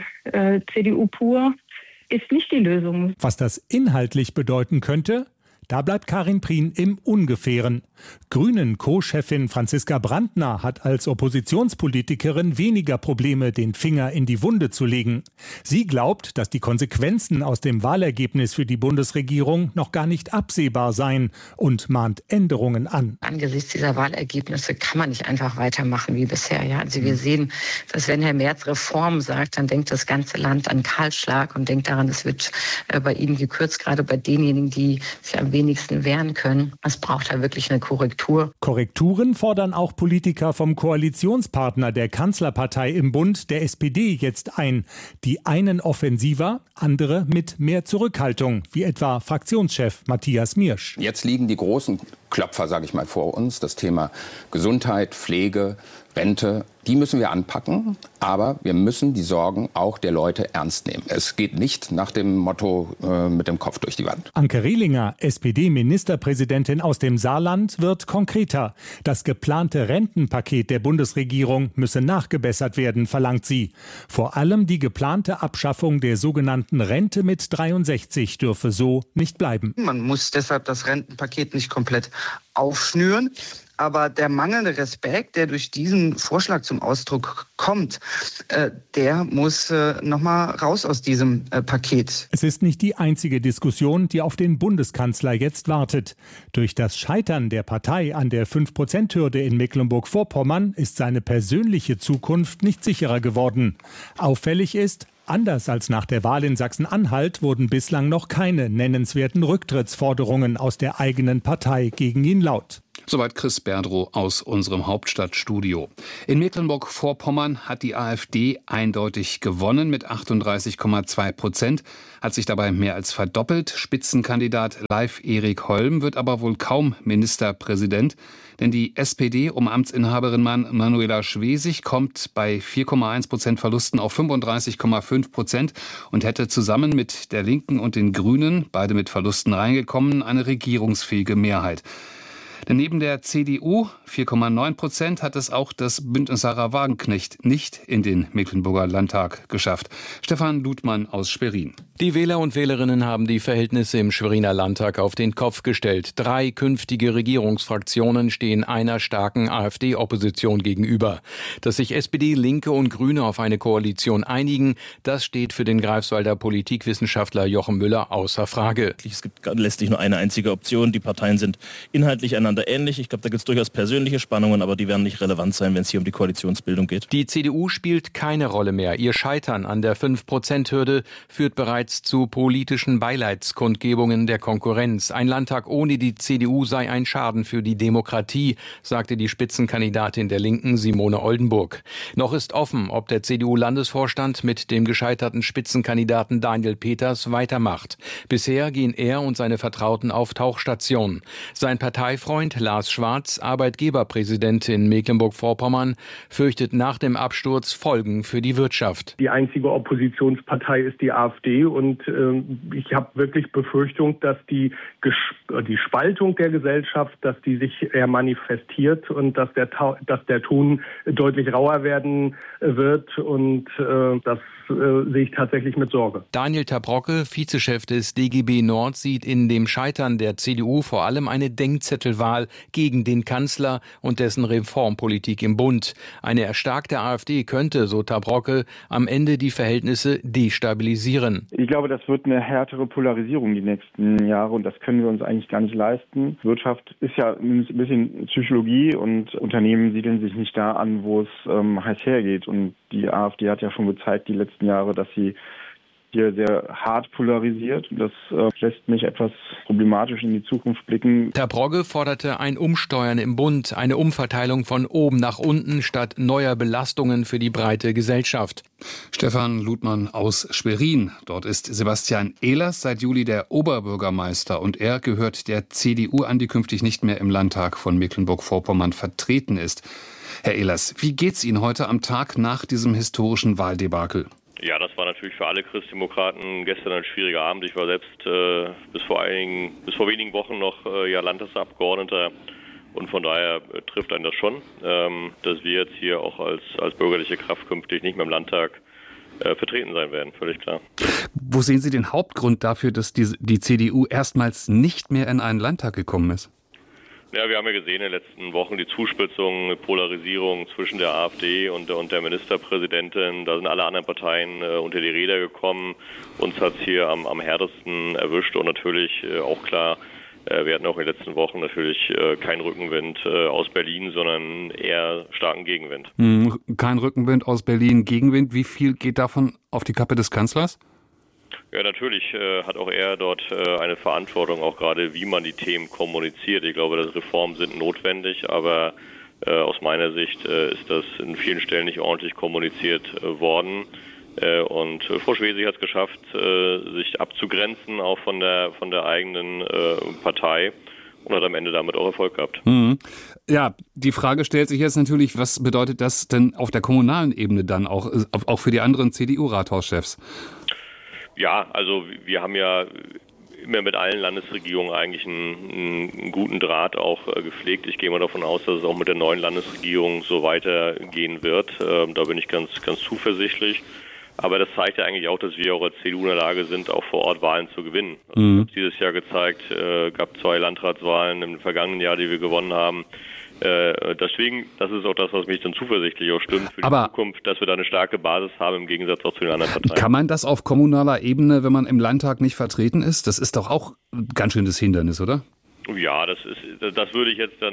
CDU pur ist nicht die Lösung. Was das inhaltlich bedeuten könnte, da bleibt Karin Prien im Ungefähren. Grünen-Co-Chefin Franziska Brandner hat als Oppositionspolitikerin weniger Probleme, den Finger in die Wunde zu legen. Sie glaubt, dass die Konsequenzen aus dem Wahlergebnis für die Bundesregierung noch gar nicht absehbar seien und mahnt Änderungen an. Angesichts dieser Wahlergebnisse kann man nicht einfach weitermachen wie bisher. Ja? Also wir sehen, dass wenn Herr Merz Reform sagt, dann denkt das ganze Land an Kahlschlag und denkt daran, es wird bei Ihnen gekürzt, gerade bei denjenigen, die sich am wenigsten wehren können. Es braucht da wirklich eine Korrektur. Korrekturen fordern auch Politiker vom Koalitionspartner der Kanzlerpartei im Bund, der SPD, jetzt ein. Die einen offensiver, andere mit mehr Zurückhaltung, wie etwa Fraktionschef Matthias Miersch. Jetzt liegen die großen Klopfer, sage ich mal, vor uns. Das Thema Gesundheit, Pflege, Rente, die müssen wir anpacken, aber wir müssen die Sorgen auch der Leute ernst nehmen. Es geht nicht nach dem Motto mit dem Kopf durch die Wand. Anke Rehlinger, SPD-Ministerpräsidentin aus dem Saarland, wird konkreter. Das geplante Rentenpaket der Bundesregierung müsse nachgebessert werden, verlangt sie. Vor allem die geplante Abschaffung der sogenannten Rente mit 63 dürfe so nicht bleiben. Man muss deshalb das Rentenpaket nicht komplett aufschnüren. Aber der mangelnde Respekt, der durch diesen Vorschlag zum Ausdruck kommt, der muss nochmal raus aus diesem Paket. Es ist nicht die einzige Diskussion, die auf den Bundeskanzler jetzt wartet. Durch das Scheitern der Partei an der 5%-Hürde in Mecklenburg-Vorpommern ist seine persönliche Zukunft nicht sicherer geworden. Auffällig ist, anders als nach der Wahl in Sachsen-Anhalt wurden bislang noch keine nennenswerten Rücktrittsforderungen aus der eigenen Partei gegen ihn laut. Soweit Chris Berdrow aus unserem Hauptstadtstudio. In Mecklenburg-Vorpommern hat die AfD eindeutig gewonnen mit 38,2%, hat sich dabei mehr als verdoppelt. Spitzenkandidat Leif Erik Holm wird aber wohl kaum Ministerpräsident, denn die SPD um Amtsinhaberin Manuela Schwesig kommt bei 4,1% Verlusten auf 35,5% und hätte zusammen mit der Linken und den Grünen, beide mit Verlusten reingekommen, eine regierungsfähige Mehrheit. Denn neben der CDU, 4,9%, hat es auch das Bündnis Sarah Wagenknecht nicht in den Mecklenburger Landtag geschafft. Stefan Ludmann aus Schwerin. Die Wähler und Wählerinnen haben die Verhältnisse im Schweriner Landtag auf den Kopf gestellt. 3 künftige Regierungsfraktionen stehen einer starken AfD-Opposition gegenüber. Dass sich SPD, Linke und Grüne auf eine Koalition einigen, das steht für den Greifswalder Politikwissenschaftler Jochen Müller außer Frage. Es gibt letztlich nur eine einzige Option. Die Parteien sind inhaltlich einander ähnlich. Ich glaube, da gibt es durchaus persönliche Spannungen, aber die werden nicht relevant sein, wenn es hier um die Koalitionsbildung geht. Die CDU spielt keine Rolle mehr. Ihr Scheitern an der 5%-Hürde führt bereits zu politischen Beileidskundgebungen der Konkurrenz. Ein Landtag ohne die CDU sei ein Schaden für die Demokratie, sagte die Spitzenkandidatin der Linken Simone Oldenburg. Noch ist offen, ob der CDU-Landesvorstand mit dem gescheiterten Spitzenkandidaten Daniel Peters weitermacht. Bisher gehen er und seine Vertrauten auf Tauchstation. Sein Parteifreund Lars Schwarz, Arbeitgeberpräsident in Mecklenburg-Vorpommern, fürchtet nach dem Absturz Folgen für die Wirtschaft. Die einzige Oppositionspartei ist die AfD und ich habe wirklich Befürchtung, dass die Spaltung der Gesellschaft, dass die sich eher manifestiert und dass der Ton deutlich rauer werden wird und das sehe ich tatsächlich mit Sorge. Daniel Tabrocke, Vizechef des DGB Nord, sieht in dem Scheitern der CDU vor allem eine Denkzettelwahl gegen den Kanzler und dessen Reformpolitik im Bund. Eine erstarkte AfD könnte, so Tabrocke, am Ende die Verhältnisse destabilisieren. Ich glaube, das wird eine härtere Polarisierung die nächsten Jahre und das können wir uns eigentlich gar nicht leisten. Wirtschaft ist ja ein bisschen Psychologie und Unternehmen siedeln sich nicht da an, wo es heiß hergeht. Und die AfD hat ja schon gezeigt die letzten Jahre, dass sie hier sehr hart polarisiert. Das lässt mich etwas problematisch in die Zukunft blicken. Tabrocke forderte ein Umsteuern im Bund, eine Umverteilung von oben nach unten statt neuer Belastungen für die breite Gesellschaft. Stefan Ludmann aus Schwerin. Dort ist Sebastian Ehlers seit Juli der Oberbürgermeister und er gehört der CDU an, die künftig nicht mehr im Landtag von Mecklenburg-Vorpommern vertreten ist. Herr Ehlers, wie geht's Ihnen heute am Tag nach diesem historischen Wahldebakel? Ja, das war natürlich für alle Christdemokraten gestern ein schwieriger Abend. Ich war selbst bis vor wenigen Wochen noch Landtagsabgeordneter und von daher trifft einen das schon, dass wir jetzt hier auch als bürgerliche Kraft künftig nicht mehr im Landtag vertreten sein werden, völlig klar. Wo sehen Sie den Hauptgrund dafür, dass die CDU erstmals nicht mehr in einen Landtag gekommen ist? Ja, wir haben ja gesehen in den letzten Wochen die Zuspitzung, Polarisierung zwischen der AfD und der Ministerpräsidentin. Da sind alle anderen Parteien unter die Räder gekommen. Uns hat es hier am härtesten erwischt und natürlich auch klar, wir hatten auch in den letzten Wochen natürlich keinen Rückenwind aus Berlin, sondern eher starken Gegenwind. Kein Rückenwind aus Berlin, Gegenwind. Wie viel geht davon auf die Kappe des Kanzlers? Ja, natürlich hat auch er dort eine Verantwortung, auch gerade wie man die Themen kommuniziert. Ich glaube, dass Reformen sind notwendig, aber aus meiner Sicht ist das in vielen Stellen nicht ordentlich kommuniziert worden. Und Frau Schwesig hat es geschafft, sich abzugrenzen, auch von der eigenen Partei und hat am Ende damit auch Erfolg gehabt. Ja, die Frage stellt sich jetzt natürlich, was bedeutet das denn auf der kommunalen Ebene dann auch für die anderen CDU-Rathauschefs? Ja, also wir haben ja immer mit allen Landesregierungen eigentlich einen guten Draht auch gepflegt. Ich gehe mal davon aus, dass es auch mit der neuen Landesregierung so weitergehen wird. Da bin ich ganz zuversichtlich. Aber das zeigt ja eigentlich auch, dass wir auch als CDU in der Lage sind, auch vor Ort Wahlen zu gewinnen. Also das hat dieses Jahr gezeigt, gab 2 Landratswahlen im vergangenen Jahr, die wir gewonnen haben. Deswegen, das ist auch das, was mich dann zuversichtlich auch stimmt für die Zukunft, dass wir da eine starke Basis haben im Gegensatz auch zu den anderen Parteien. Kann man das auf kommunaler Ebene, wenn man im Landtag nicht vertreten ist? Das ist doch auch ein ganz schönes Hindernis, oder? Ja, da würde ich jetzt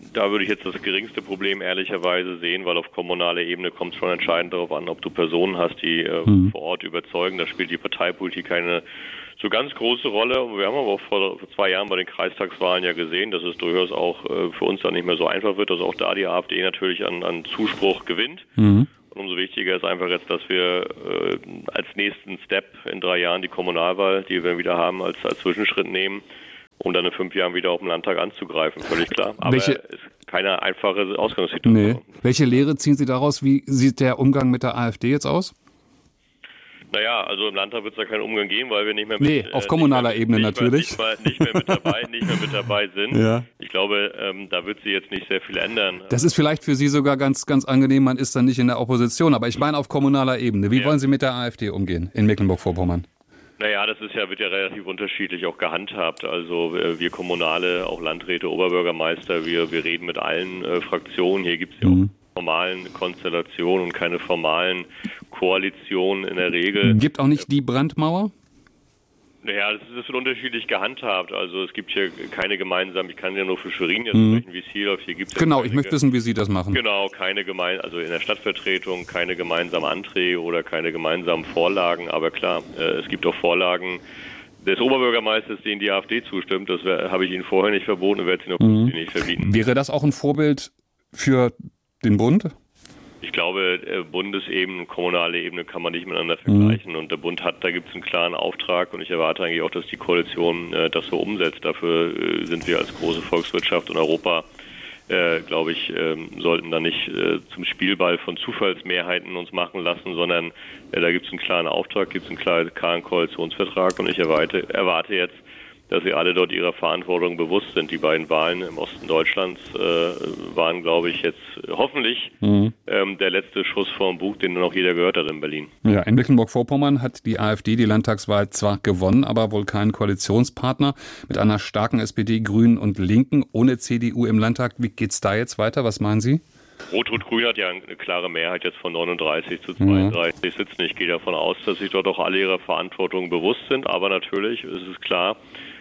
das geringste Problem ehrlicherweise sehen, weil auf kommunaler Ebene kommt es schon entscheidend darauf an, ob du Personen hast, die vor Ort überzeugen. Da spielt die Parteipolitik keine so ganz große Rolle. Und wir haben aber auch vor 2 Jahren bei den Kreistagswahlen ja gesehen, dass es durchaus auch für uns dann nicht mehr so einfach wird, dass auch da die AfD natürlich an Zuspruch gewinnt. Und umso wichtiger ist einfach jetzt, dass wir als nächsten Step in 3 Jahren die Kommunalwahl, die wir wieder haben, als Zwischenschritt nehmen, um dann in 5 Jahren wieder auf dem Landtag anzugreifen, völlig klar. Aber es ist keine einfache Ausgangssituation. Nee. Welche Lehre ziehen Sie daraus? Wie sieht der Umgang mit der AfD jetzt aus? Naja, also im Landtag wird es da keinen Umgang geben, weil wir nicht mehr auf kommunaler Ebene natürlich. Nicht mehr mit dabei sind. Ja. Ich glaube, da wird sich jetzt nicht sehr viel ändern. Das ist vielleicht für Sie sogar ganz, ganz angenehm, man ist dann nicht in der Opposition. Aber ich meine auf kommunaler Ebene. Wie wollen Sie mit der AfD umgehen in Mecklenburg-Vorpommern? Naja, wird ja relativ unterschiedlich auch gehandhabt. Also wir Kommunale, auch Landräte, Oberbürgermeister, wir reden mit allen Fraktionen. Hier gibt es ja auch formalen Konstellationen und keine formalen Koalitionen in der Regel. Gibt auch nicht die Brandmauer? Naja, das wird unterschiedlich gehandhabt. Also es gibt hier keine gemeinsamen, ich kann ja nur für Schwerin jetzt sprechen, wie es hier läuft. Hier gibt's ja genau, ich möchte wissen, wie Sie das machen. Genau, also in der Stadtvertretung keine gemeinsamen Anträge oder keine gemeinsamen Vorlagen. Aber klar, es gibt auch Vorlagen des Oberbürgermeisters, denen die AfD zustimmt. Das habe ich Ihnen vorher nicht verboten und werde es Ihnen auch nicht verbieten. Wäre das auch ein Vorbild für den Bund? Ich glaube, Bundesebene und kommunale Ebene kann man nicht miteinander vergleichen. Und der Bund da gibt es einen klaren Auftrag und ich erwarte eigentlich auch, dass die Koalition das so umsetzt. Dafür sind wir als große Volkswirtschaft in Europa, glaube ich, sollten da nicht zum Spielball von Zufallsmehrheiten uns machen lassen, sondern da gibt es einen klaren Auftrag, gibt es einen klaren Koalitionsvertrag und ich erwarte jetzt, dass sie alle dort ihrer Verantwortung bewusst sind. Die beiden Wahlen im Osten Deutschlands waren, glaube ich, jetzt hoffentlich der letzte Schuss vorm Bug, den noch jeder gehört hat in Berlin. Ja, in Mecklenburg-Vorpommern hat die AfD die Landtagswahl zwar gewonnen, aber wohl keinen Koalitionspartner mit einer starken SPD, Grünen und Linken ohne CDU im Landtag. Wie geht's da jetzt weiter? Was meinen Sie? Rot-Rot-Grün hat ja eine klare Mehrheit jetzt von 39 zu 32 Sitzen. Ich gehe davon aus, dass sich dort auch alle ihrer Verantwortung bewusst sind. Aber natürlich ist es klar,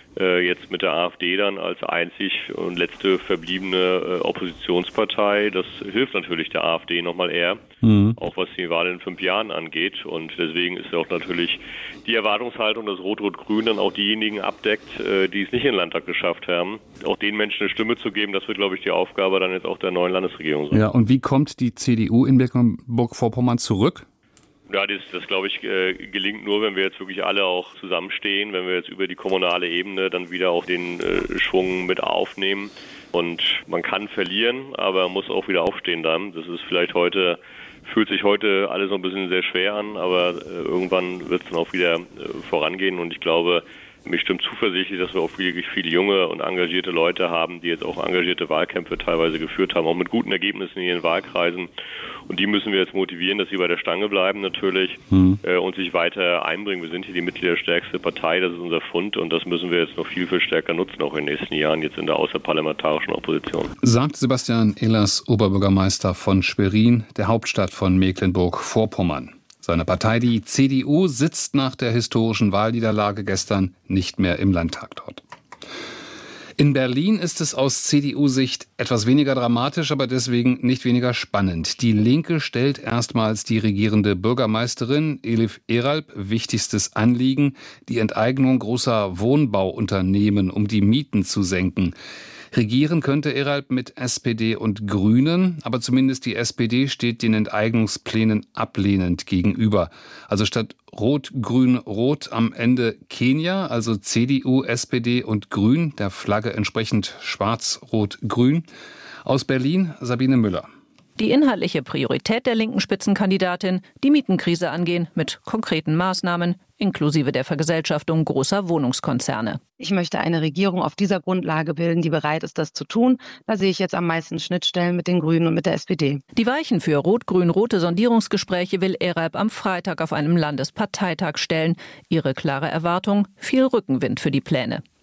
jetzt mit der AfD dann als einzig und letzte verbliebene Oppositionspartei. Das hilft natürlich der AfD nochmal eher, auch was die Wahl in 5 Jahren angeht. Und deswegen ist ja auch natürlich die Erwartungshaltung, dass Rot-Rot-Grün dann auch diejenigen abdeckt, die es nicht in den Landtag geschafft haben, auch den Menschen eine Stimme zu geben. Das wird, glaube ich, die Aufgabe dann jetzt auch der neuen Landesregierung sein. Ja, und wie kommt die CDU in Mecklenburg-Vorpommern zurück? Ja, das glaube ich, gelingt nur, wenn wir jetzt wirklich alle auch zusammenstehen, wenn wir jetzt über die kommunale Ebene dann wieder auch den Schwung mit aufnehmen. Und man kann verlieren, aber man muss auch wieder aufstehen dann. Das ist vielleicht fühlt sich heute alles noch ein bisschen sehr schwer an, aber irgendwann wird es dann auch wieder vorangehen. Und ich glaube, mich stimmt zuversichtlich, dass wir auch wirklich viele junge und engagierte Leute haben, die jetzt auch engagierte Wahlkämpfe teilweise geführt haben, auch mit guten Ergebnissen in ihren Wahlkreisen. Und die müssen wir jetzt motivieren, dass sie bei der Stange bleiben natürlich und sich weiter einbringen. Wir sind hier die mitgliederstärkste Partei, das ist unser Fund und das müssen wir jetzt noch viel, viel stärker nutzen, auch in den nächsten Jahren, jetzt in der außerparlamentarischen Opposition. Sagt Sebastian Ehlers, Oberbürgermeister von Schwerin, der Hauptstadt von Mecklenburg-Vorpommern. Seine Partei, die CDU, sitzt nach der historischen Wahlniederlage gestern nicht mehr im Landtag dort. In Berlin ist es aus CDU-Sicht etwas weniger dramatisch, aber deswegen nicht weniger spannend. Die Linke stellt erstmals die regierende Bürgermeisterin Elif Eralp wichtigstes Anliegen, die Enteignung großer Wohnbauunternehmen, um die Mieten zu senken. Regieren könnte Eralp mit SPD und Grünen, aber zumindest die SPD steht den Enteignungsplänen ablehnend gegenüber. Also statt Rot, Grün, Rot am Ende Kenia, also CDU, SPD und Grün, der Flagge entsprechend Schwarz, Rot, Grün. Aus Berlin Sabine Müller. Die inhaltliche Priorität der linken Spitzenkandidatin, die Mietenkrise angehen mit konkreten Maßnahmen, inklusive der Vergesellschaftung großer Wohnungskonzerne. Ich möchte eine Regierung auf dieser Grundlage bilden, die bereit ist, das zu tun. Da sehe ich jetzt am meisten Schnittstellen mit den Grünen und mit der SPD. Die Weichen für rot-grün-rote Sondierungsgespräche will Eralp am Freitag auf einem Landesparteitag stellen. Ihre klare Erwartung: viel Rückenwind für die Pläne.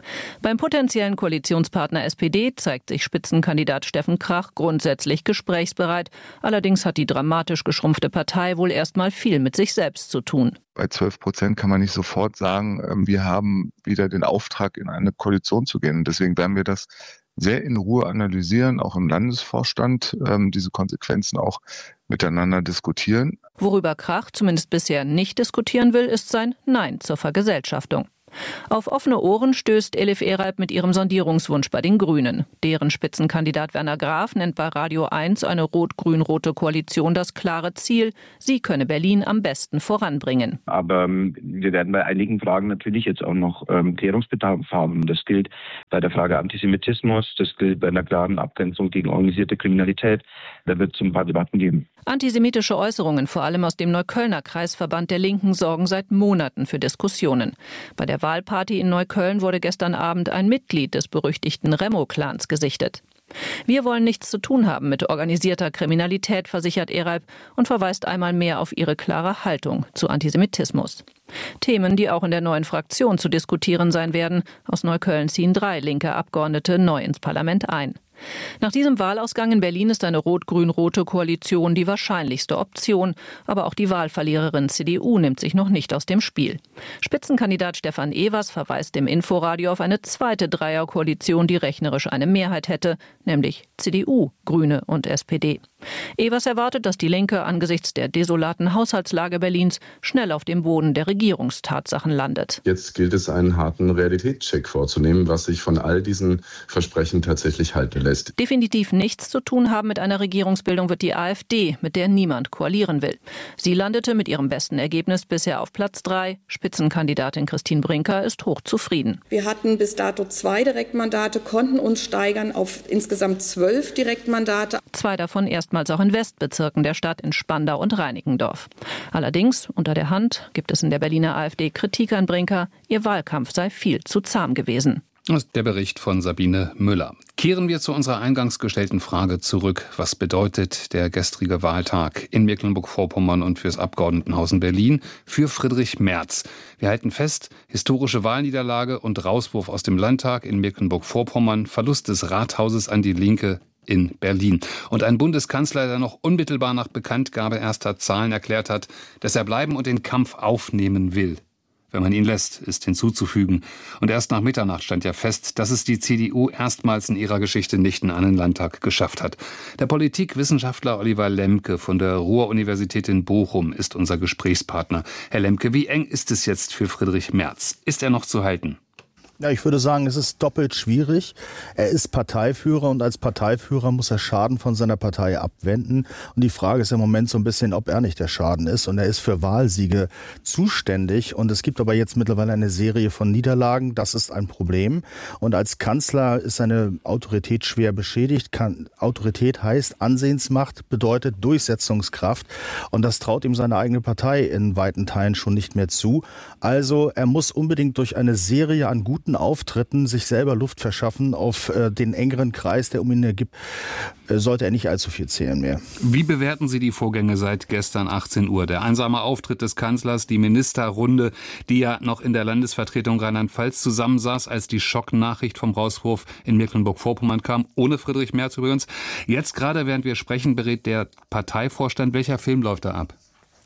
Beim potenziellen Koalitionspartner SPD zeigt sich Spitzenkandidat Steffen Krach grundsätzlich gesprächsbereit. Allerdings hat die dramatisch geschrumpfte Partei wohl erstmal viel mit sich selbst zu tun. Bei 12% kann man nicht sofort sagen, wir haben wieder den Auftrag, in eine Koalition zu gehen. Deswegen werden wir das sehr in Ruhe analysieren, auch im Landesvorstand, diese Konsequenzen auch miteinander diskutieren. Worüber Krach zumindest bisher nicht diskutieren will, ist sein Nein zur Vergesellschaftung. Auf offene Ohren stößt Elif Eralp mit ihrem Sondierungswunsch bei den Grünen. Deren Spitzenkandidat Werner Graf nennt bei Radio 1 eine rot-grün-rote Koalition das klare Ziel. Sie könne Berlin am besten voranbringen. Aber wir werden bei einigen Fragen natürlich jetzt auch noch Klärungsbedarf haben. Das gilt bei der Frage Antisemitismus, das gilt bei einer klaren Abgrenzung gegen organisierte Kriminalität. Da wird es ein paar Debatten geben. Antisemitische Äußerungen, vor allem aus dem Neuköllner Kreisverband der Linken, sorgen seit Monaten für Diskussionen. Bei der Wahlparty in Neukölln wurde gestern Abend ein Mitglied des berüchtigten Remo-Clans gesichtet. Wir wollen nichts zu tun haben mit organisierter Kriminalität, versichert Eralp und verweist einmal mehr auf ihre klare Haltung zu Antisemitismus. Themen, die auch in der neuen Fraktion zu diskutieren sein werden. Aus Neukölln ziehen 3 linke Abgeordnete neu ins Parlament ein. Nach diesem Wahlausgang in Berlin ist eine rot-grün-rote Koalition die wahrscheinlichste Option. Aber auch die Wahlverliererin CDU nimmt sich noch nicht aus dem Spiel. Spitzenkandidat Stefan Evers verweist im Inforadio auf eine zweite Dreierkoalition, die rechnerisch eine Mehrheit hätte, nämlich CDU, Grüne und SPD. Evers erwartet, dass die Linke angesichts der desolaten Haushaltslage Berlins schnell auf dem Boden der Regierungstatsachen landet. Jetzt gilt es, einen harten Realitätscheck vorzunehmen, was sich von all diesen Versprechen tatsächlich halten lässt. Definitiv nichts zu tun haben mit einer Regierungsbildung wird die AfD, mit der niemand koalieren will. Sie landete mit ihrem besten Ergebnis bisher auf Platz 3. Spitzenkandidatin Christine Brinker ist hochzufrieden. Wir hatten bis dato 2 Direktmandate, konnten uns steigern auf insgesamt 12 Direktmandate. 2 davon erstmals auch in Westbezirken der Stadt, in Spandau und Reinickendorf. Allerdings, unter der Hand, gibt es in der Berliner AfD Kritik an Brinker. Ihr Wahlkampf sei viel zu zahm gewesen. Der Bericht von Sabine Müller. Kehren wir zu unserer eingangs gestellten Frage zurück. Was bedeutet der gestrige Wahltag in Mecklenburg-Vorpommern und fürs Abgeordnetenhaus in Berlin für Friedrich Merz? Wir halten fest, historische Wahlniederlage und Rauswurf aus dem Landtag in Mecklenburg-Vorpommern, Verlust des Rathauses an die Linke in Berlin. Und ein Bundeskanzler, der noch unmittelbar nach Bekanntgabe erster Zahlen erklärt hat, dass er bleiben und den Kampf aufnehmen will. Wenn man ihn lässt, ist hinzuzufügen. Und erst nach Mitternacht stand ja fest, dass es die CDU erstmals in ihrer Geschichte nicht in einen Landtag geschafft hat. Der Politikwissenschaftler Oliver Lemke von der Ruhr-Universität in Bochum ist unser Gesprächspartner. Herr Lemke, wie eng ist es jetzt für Friedrich Merz? Ist er noch zu halten? Ja, ich würde sagen, es ist doppelt schwierig. Er ist Parteiführer und als Parteiführer muss er Schaden von seiner Partei abwenden. Und die Frage ist im Moment so ein bisschen, ob er nicht der Schaden ist. Und er ist für Wahlsiege zuständig. Und es gibt aber jetzt mittlerweile eine Serie von Niederlagen. Das ist ein Problem. Und als Kanzler ist seine Autorität schwer beschädigt. Autorität heißt Ansehensmacht, bedeutet Durchsetzungskraft. Und das traut ihm seine eigene Partei in weiten Teilen schon nicht mehr zu. Also er muss unbedingt durch eine Serie an guten Auftritten sich selber Luft verschaffen. Auf den engeren Kreis, der um ihn ergibt, sollte er nicht allzu viel zählen mehr. Wie bewerten Sie die Vorgänge seit gestern 18 Uhr? Der einsame Auftritt des Kanzlers, die Ministerrunde, die ja noch in der Landesvertretung Rheinland-Pfalz zusammensaß, als die Schocknachricht vom Rauswurf in Mecklenburg-Vorpommern kam, ohne Friedrich Merz übrigens. Jetzt gerade, während wir sprechen, berät der Parteivorstand. Welcher Film läuft da ab?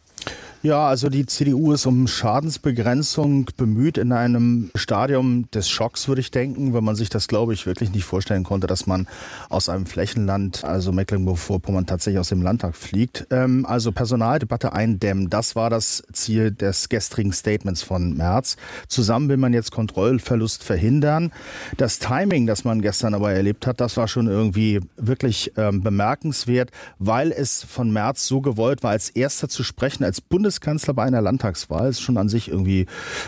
Ja, also die CDU ist um Schadensbegrenzung bemüht in einem Stadium des Schocks, würde ich denken, weil man sich das, glaube ich, wirklich nicht vorstellen konnte, dass man aus einem Flächenland, also Mecklenburg-Vorpommern, tatsächlich aus dem Landtag fliegt. Also Personaldebatte eindämmen, das war das Ziel des gestrigen Statements von Merz. Zusammen will man jetzt Kontrollverlust verhindern. Das Timing, das man gestern aber erlebt hat, das war schon irgendwie wirklich bemerkenswert, weil es von Merz so gewollt war, als Erster zu sprechen, als Bundeskanzler bei einer Landtagswahl, ist schon an sich irgendwie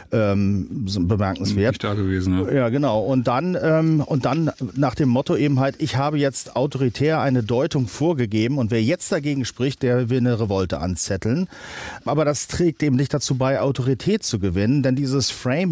bemerkenswert. Nicht da gewesen, ja. Ja, genau. Und dann nach dem Motto eben halt, ich habe jetzt autoritär eine Deutung vorgegeben und wer jetzt dagegen spricht, der will eine Revolte anzetteln. Aber das trägt eben nicht dazu bei, Autorität zu gewinnen, denn dieses Framing,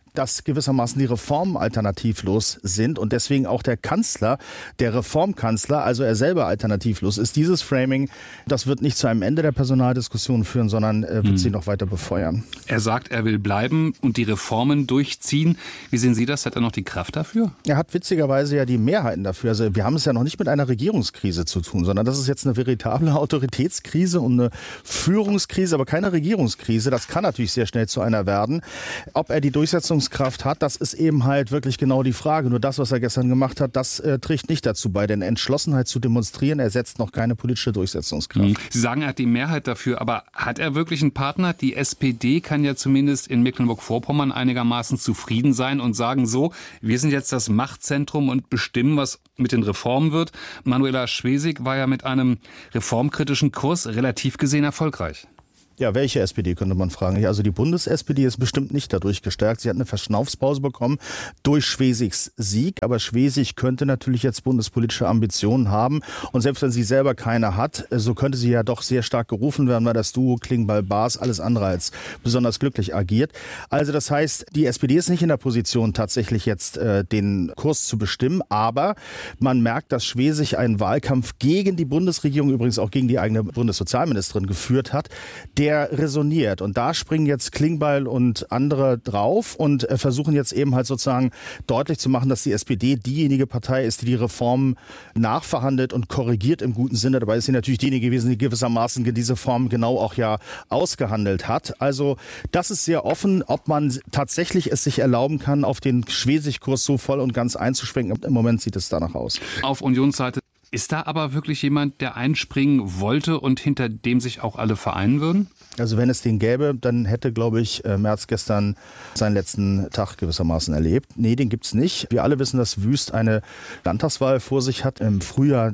dass gewissermaßen die Reformen alternativlos sind und deswegen auch der Kanzler, der Reformkanzler, also er selber alternativlos ist. Dieses Framing, das wird nicht zu einem Ende der Personaldiskussion führen, sondern wird sie noch weiter befeuern. Er sagt, er will bleiben und die Reformen durchziehen. Wie sehen Sie das? Hat er noch die Kraft dafür? Er hat witzigerweise ja die Mehrheiten dafür. Also wir haben es ja noch nicht mit einer Regierungskrise zu tun, sondern das ist jetzt eine veritable Autoritätskrise und eine Führungskrise, aber keine Regierungskrise. Das kann natürlich sehr schnell zu einer werden. Ob er die Durchsetzungskraft hat, das ist eben halt wirklich genau die Frage. Nur das, was er gestern gemacht hat, das trägt nicht dazu bei. Denn Entschlossenheit zu demonstrieren ersetzt noch keine politische Durchsetzungskraft. Sie sagen, er hat die Mehrheit dafür, aber hat er wirklich einen Partner? Die SPD kann ja zumindest in Mecklenburg-Vorpommern einigermaßen zufrieden sein und sagen so, wir sind jetzt das Machtzentrum und bestimmen, was mit den Reformen wird. Manuela Schwesig war ja mit einem reformkritischen Kurs relativ gesehen erfolgreich. Ja, welche SPD, könnte man fragen. Also die Bundes-SPD ist bestimmt nicht dadurch gestärkt. Sie hat eine Verschnaufspause bekommen durch Schwesigs Sieg. Aber Schwesig könnte natürlich jetzt bundespolitische Ambitionen haben. Und selbst wenn sie selber keine hat, so könnte sie ja doch sehr stark gerufen werden, weil das Duo Klingbeil-Baas alles andere als besonders glücklich agiert. Also das heißt, die SPD ist nicht in der Position, tatsächlich jetzt den Kurs zu bestimmen. Aber man merkt, dass Schwesig einen Wahlkampf gegen die Bundesregierung, übrigens auch gegen die eigene Bundessozialministerin geführt hat, der resoniert. Und da springen jetzt Klingbeil und andere drauf und versuchen jetzt eben halt sozusagen deutlich zu machen, dass die SPD diejenige Partei ist, die die Reformen nachverhandelt und korrigiert im guten Sinne. Dabei ist sie natürlich diejenige gewesen, die gewissermaßen diese Form genau auch ja ausgehandelt hat. Also das ist sehr offen, ob man tatsächlich es sich erlauben kann, auf den Schwesig-Kurs so voll und ganz einzuschwenken. Im Moment sieht es danach aus. Auf Unionsseite ist da aber wirklich jemand, der einspringen wollte und hinter dem sich auch alle vereinen würden? Also wenn es den gäbe, dann hätte, glaube ich, Merz gestern seinen letzten Tag gewissermaßen erlebt. Nee, den gibt's nicht. Wir alle wissen, dass Wüst eine Landtagswahl vor sich hat im Frühjahr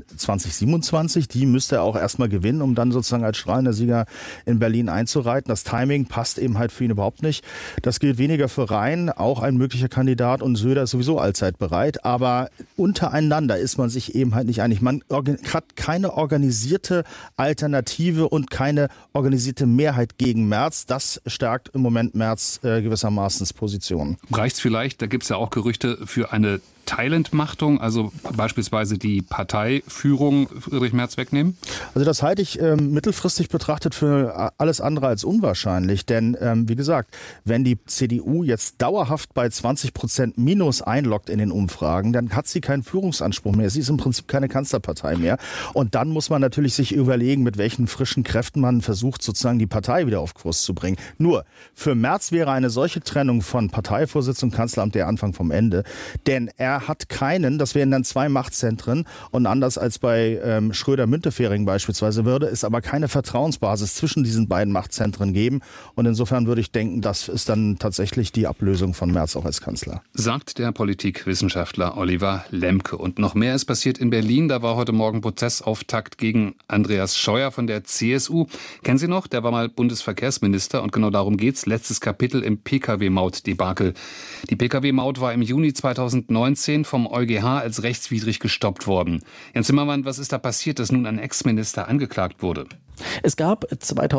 2027. Die müsste er auch erstmal gewinnen, um dann sozusagen als strahlender Sieger in Berlin einzureiten. Das Timing passt eben halt für ihn überhaupt nicht. Das gilt weniger für Rhein, auch ein möglicher Kandidat, und Söder ist sowieso allzeit bereit. Aber untereinander ist man sich eben halt nicht einig. Man hat keine organisierte Alternative und keine organisierte Mehrheit gegen Merz. Das stärkt im Moment Merz gewissermaßen Position. Reicht's vielleicht, da gibt's ja auch Gerüchte, für eine Teilentmachtung, also beispielsweise die Parteiführung Friedrich Merz wegnehmen? Also das halte ich mittelfristig betrachtet für alles andere als unwahrscheinlich. Denn wie gesagt, wenn die CDU jetzt dauerhaft bei 20% Minus einloggt in den Umfragen, dann hat sie keinen Führungsanspruch mehr. Sie ist im Prinzip keine Kanzlerpartei mehr. Und dann muss man natürlich sich überlegen, mit welchen frischen Kräften man versucht, sozusagen die Partei wieder auf Kurs zu bringen. Nur, für Merz wäre eine solche Trennung von Parteivorsitz und Kanzleramt der Anfang vom Ende. Denn er hat keinen, das wären dann zwei Machtzentren, und anders als bei Schröder-Müntefering beispielsweise würde es aber keine Vertrauensbasis zwischen diesen beiden Machtzentren geben. Und insofern würde ich denken, das ist dann tatsächlich die Ablösung von Merz auch als Kanzler. Sagt der Politikwissenschaftler Oliver Lemke. Und noch mehr ist passiert in Berlin. Da war heute Morgen Prozessauftakt gegen Andreas Scheuer von der CSU. Kennen Sie noch? Der war mal Bundesverkehrsminister und genau darum geht's. Letztes Kapitel im Pkw-Maut-Debakel. Die Pkw-Maut war im Juni 2019 vom EuGH als rechtswidrig gestoppt worden. Jan Zimmermann, was ist da passiert, dass nun ein Ex-Minister angeklagt wurde? Es gab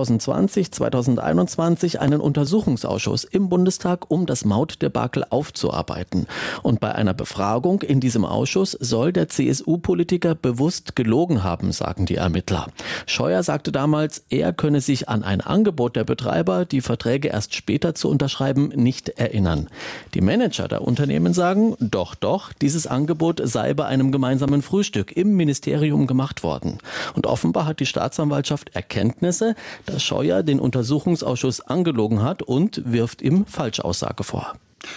2020, 2021 einen Untersuchungsausschuss im Bundestag, um das Mautdebakel aufzuarbeiten. Und bei einer Befragung in diesem Ausschuss soll der CSU-Politiker bewusst gelogen haben, sagen die Ermittler. Scheuer sagte damals, er könne sich an ein Angebot der Betreiber, die Verträge erst später zu unterschreiben, nicht erinnern. Die Manager der Unternehmen sagen, doch, dieses Angebot sei bei einem gemeinsamen Frühstück im Ministerium gemacht worden. Und offenbar hat die Staatsanwaltschaft Erkenntnisse, dass Scheuer den Untersuchungsausschuss angelogen hat und wirft ihm Falschaussage vor.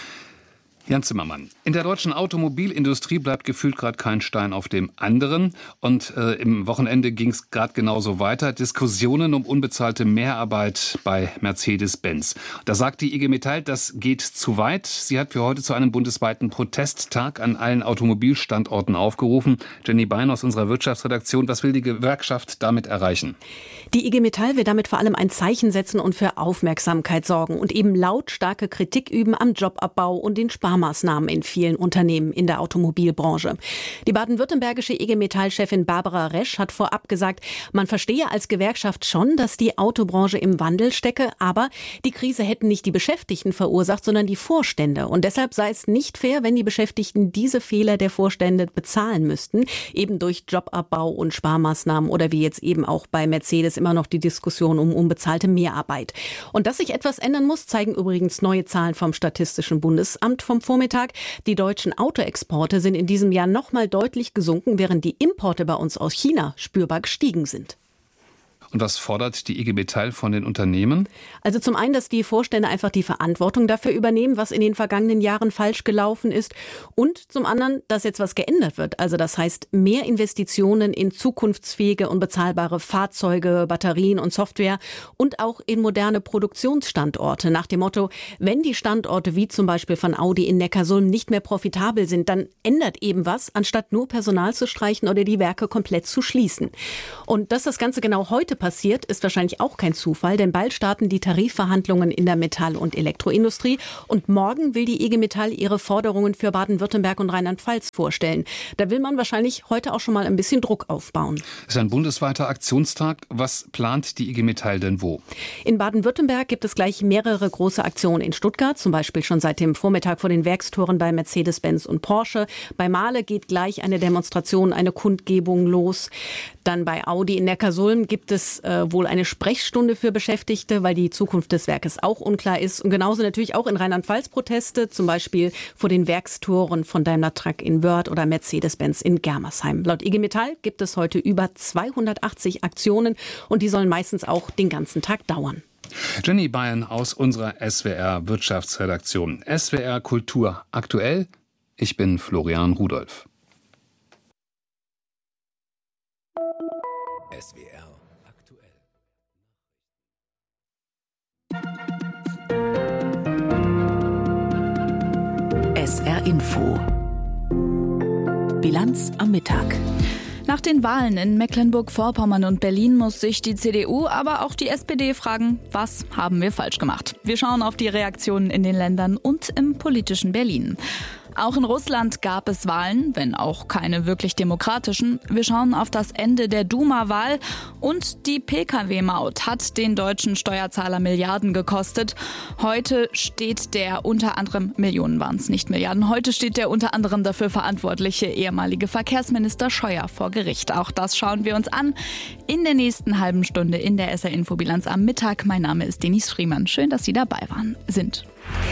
Jan Zimmermann. In der deutschen Automobilindustrie bleibt gefühlt gerade kein Stein auf dem anderen. Und im Wochenende ging es gerade genauso weiter. Diskussionen um unbezahlte Mehrarbeit bei Mercedes-Benz. Da sagt die IG Metall, das geht zu weit. Sie hat für heute zu einem bundesweiten Protesttag an allen Automobilstandorten aufgerufen. Jenny Bein aus unserer Wirtschaftsredaktion. Was will die Gewerkschaft damit erreichen? Die IG Metall will damit vor allem ein Zeichen setzen und für Aufmerksamkeit sorgen und eben lautstarke Kritik üben am Jobabbau und den Sparmaßnahmen Sparmaßnahmen in vielen Unternehmen in der Automobilbranche. Die baden-württembergische IG Metall-Chefin Barbara Resch hat vorab gesagt, man verstehe als Gewerkschaft schon, dass die Autobranche im Wandel stecke, aber die Krise hätten nicht die Beschäftigten verursacht, sondern die Vorstände. Und deshalb sei es nicht fair, wenn die Beschäftigten diese Fehler der Vorstände bezahlen müssten, eben durch Jobabbau und Sparmaßnahmen oder wie jetzt eben auch bei Mercedes immer noch die Diskussion um unbezahlte Mehrarbeit. Und dass sich etwas ändern muss, zeigen übrigens neue Zahlen vom Statistischen Bundesamt vom Vormittag. Die deutschen Autoexporte sind in diesem Jahr nochmal deutlich gesunken, während die Importe bei uns aus China spürbar gestiegen sind. Und was fordert die IG Metall von den Unternehmen? Also zum einen, dass die Vorstände einfach die Verantwortung dafür übernehmen, was in den vergangenen Jahren falsch gelaufen ist. Und zum anderen, dass jetzt was geändert wird. Also das heißt, mehr Investitionen in zukunftsfähige und bezahlbare Fahrzeuge, Batterien und Software und auch in moderne Produktionsstandorte. Nach dem Motto, wenn die Standorte wie zum Beispiel von Audi in Neckarsulm nicht mehr profitabel sind, dann ändert eben was, anstatt nur Personal zu streichen oder die Werke komplett zu schließen. Und dass das Ganze genau heute passiert, ist wahrscheinlich auch kein Zufall, denn bald starten die Tarifverhandlungen in der Metall- und Elektroindustrie und morgen will die IG Metall ihre Forderungen für Baden-Württemberg und Rheinland-Pfalz vorstellen. Da will man wahrscheinlich heute auch schon mal ein bisschen Druck aufbauen. Es ist ein bundesweiter Aktionstag. Was plant die IG Metall denn wo? In Baden-Württemberg gibt es gleich mehrere große Aktionen in Stuttgart, zum Beispiel schon seit dem Vormittag vor den Werkstoren bei Mercedes-Benz und Porsche. Bei Mahle geht gleich eine Demonstration, eine Kundgebung los. Dann bei Audi in Neckarsulm gibt es wohl eine Sprechstunde für Beschäftigte, weil die Zukunft des Werkes auch unklar ist. Und genauso natürlich auch in Rheinland-Pfalz Proteste, zum Beispiel vor den Werkstoren von Daimler Truck in Wörth oder Mercedes-Benz in Germersheim. Laut IG Metall gibt es heute über 280 Aktionen und die sollen meistens auch den ganzen Tag dauern. Jenny Bayern aus unserer SWR Wirtschaftsredaktion. SWR Kultur aktuell. Ich bin Florian Rudolph. SWR aktuell. SR Info. Bilanz am Mittag. Nach den Wahlen in Mecklenburg-Vorpommern und Berlin muss sich die CDU, aber auch die SPD fragen, was haben wir falsch gemacht? Wir schauen auf die Reaktionen in den Ländern und im politischen Berlin. Auch in Russland gab es Wahlen, wenn auch keine wirklich demokratischen. Wir schauen auf das Ende der Duma-Wahl und die Pkw-Maut hat den deutschen Steuerzahler Milliarden gekostet. Heute steht der unter anderem, Millionen waren es, nicht Milliarden, heute steht der unter anderem dafür verantwortliche ehemalige Verkehrsminister Scheuer vor Gericht. Auch das schauen wir uns an in der nächsten halben Stunde in der SR Infobilanz am Mittag. Mein Name ist Denise Friemann. Schön, dass Sie dabei sind.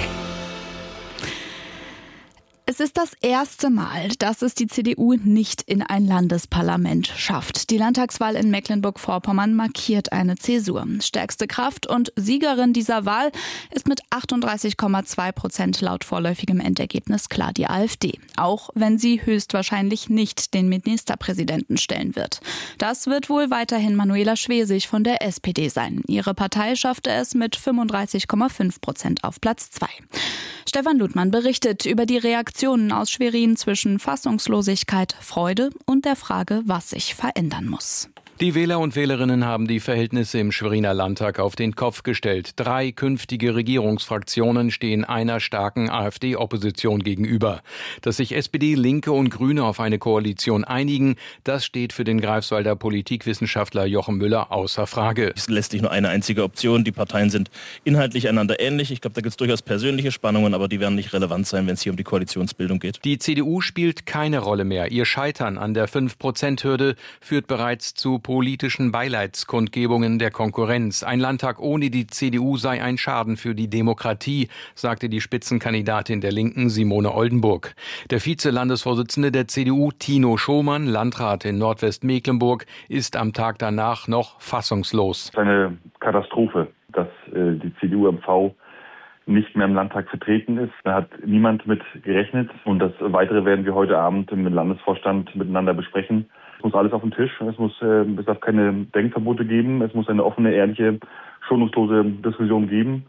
Es ist das erste Mal, dass es die CDU nicht in ein Landesparlament schafft. Die Landtagswahl in Mecklenburg-Vorpommern markiert eine Zäsur. Stärkste Kraft und Siegerin dieser Wahl ist mit 38,2% laut vorläufigem Endergebnis klar die AfD. Auch wenn sie höchstwahrscheinlich nicht den Ministerpräsidenten stellen wird. Das wird wohl weiterhin Manuela Schwesig von der SPD sein. Ihre Partei schaffte es mit 35,5% auf Platz 2. Stefan Ludmann berichtet über die Reaktionen aus Schwerin zwischen Fassungslosigkeit, Freude und der Frage, was sich verändern muss. Die Wähler und Wählerinnen haben die Verhältnisse im Schweriner Landtag auf den Kopf gestellt. 3 künftige Regierungsfraktionen stehen einer starken AfD-Opposition gegenüber. Dass sich SPD, Linke und Grüne auf eine Koalition einigen, das steht für den Greifswalder Politikwissenschaftler Jochen Müller außer Frage. Es lässt sich nur eine einzige Option. Die Parteien sind inhaltlich einander ähnlich. Ich glaube, da gibt es durchaus persönliche Spannungen, aber die werden nicht relevant sein, wenn es hier um die Koalitionsbildung geht. Die CDU spielt keine Rolle mehr. Ihr Scheitern an der 5%-Hürde führt bereits zu politischen Beileidskundgebungen der Konkurrenz. Ein Landtag ohne die CDU sei ein Schaden für die Demokratie, sagte die Spitzenkandidatin der Linken Simone Oldenburg. Der Vize-Landesvorsitzende der CDU, Tino Schomann, Landrat in Nordwestmecklenburg, ist am Tag danach noch fassungslos. Es ist eine Katastrophe, dass die CDU-MV nicht mehr im Landtag vertreten ist. Da hat niemand mit gerechnet. Und das Weitere werden wir heute Abend im Landesvorstand miteinander besprechen. Es muss alles auf den Tisch. Es darf keine Denkverbote geben. Es muss eine offene, ehrliche, schonungslose Diskussion geben.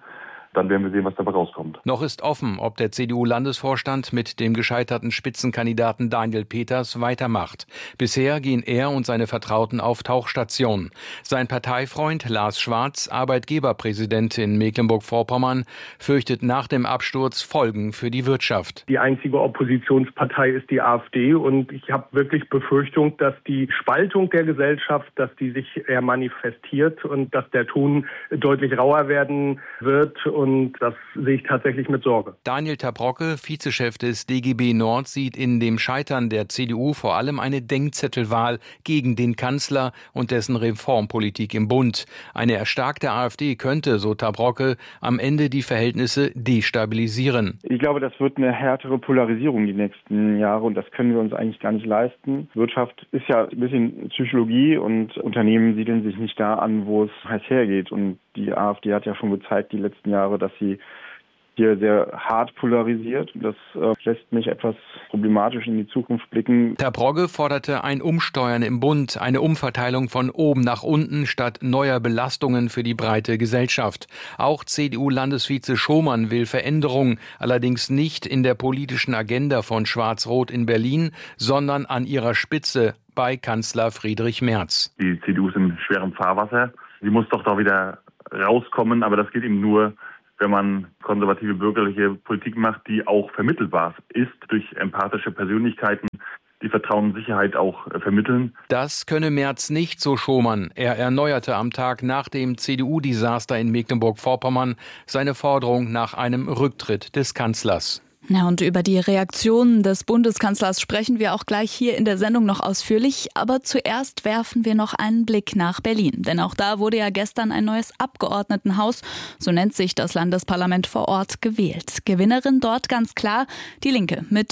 dann werden wir sehen, was dabei rauskommt. Noch ist offen, ob der CDU-Landesvorstand mit dem gescheiterten Spitzenkandidaten Daniel Peters weitermacht. Bisher gehen er und seine Vertrauten auf Tauchstationen. Sein Parteifreund Lars Schwarz, Arbeitgeberpräsident in Mecklenburg-Vorpommern, fürchtet nach dem Absturz Folgen für die Wirtschaft. Die einzige Oppositionspartei ist die AfD und ich habe wirklich Befürchtung, dass die Spaltung der Gesellschaft, dass die sich eher manifestiert und dass der Ton deutlich rauer werden wird. Und das sehe ich tatsächlich mit Sorge. Daniel Tabrocke, Vizechef des DGB Nord, sieht in dem Scheitern der CDU vor allem eine Denkzettelwahl gegen den Kanzler und dessen Reformpolitik im Bund. Eine erstarkte AfD könnte, so Tabrocke, am Ende die Verhältnisse destabilisieren. Ich glaube, das wird eine härtere Polarisierung die nächsten Jahre und das können wir uns eigentlich gar nicht leisten. Wirtschaft ist ja ein bisschen Psychologie und Unternehmen siedeln sich nicht da an, wo es heiß hergeht. Und die AfD hat ja schon gezeigt die letzten Jahre, dass sie hier sehr hart polarisiert. Das lässt mich etwas problematisch in die Zukunft blicken. Tabrocke forderte ein Umsteuern im Bund, eine Umverteilung von oben nach unten statt neuer Belastungen für die breite Gesellschaft. Auch CDU-Landesvize Schomann will Veränderung, allerdings nicht in der politischen Agenda von Schwarz-Rot in Berlin, sondern an ihrer Spitze bei Kanzler Friedrich Merz. Die CDU ist in schwerem Fahrwasser. Sie muss doch da wieder rauskommen, aber das geht eben nur, wenn man konservative bürgerliche Politik macht, die auch vermittelbar ist durch empathische Persönlichkeiten, die Vertrauen und Sicherheit auch vermitteln. Das könne Merz nicht, so Schomann. Er erneuerte am Tag nach dem CDU-Desaster in Mecklenburg-Vorpommern seine Forderung nach einem Rücktritt des Kanzlers. Ja, und über die Reaktionen des Bundeskanzlers sprechen wir auch gleich hier in der Sendung noch ausführlich. Aber zuerst werfen wir noch einen Blick nach Berlin. Denn auch da wurde ja gestern ein neues Abgeordnetenhaus, so nennt sich das Landesparlament vor Ort, gewählt. Gewinnerin dort ganz klar die Linke mit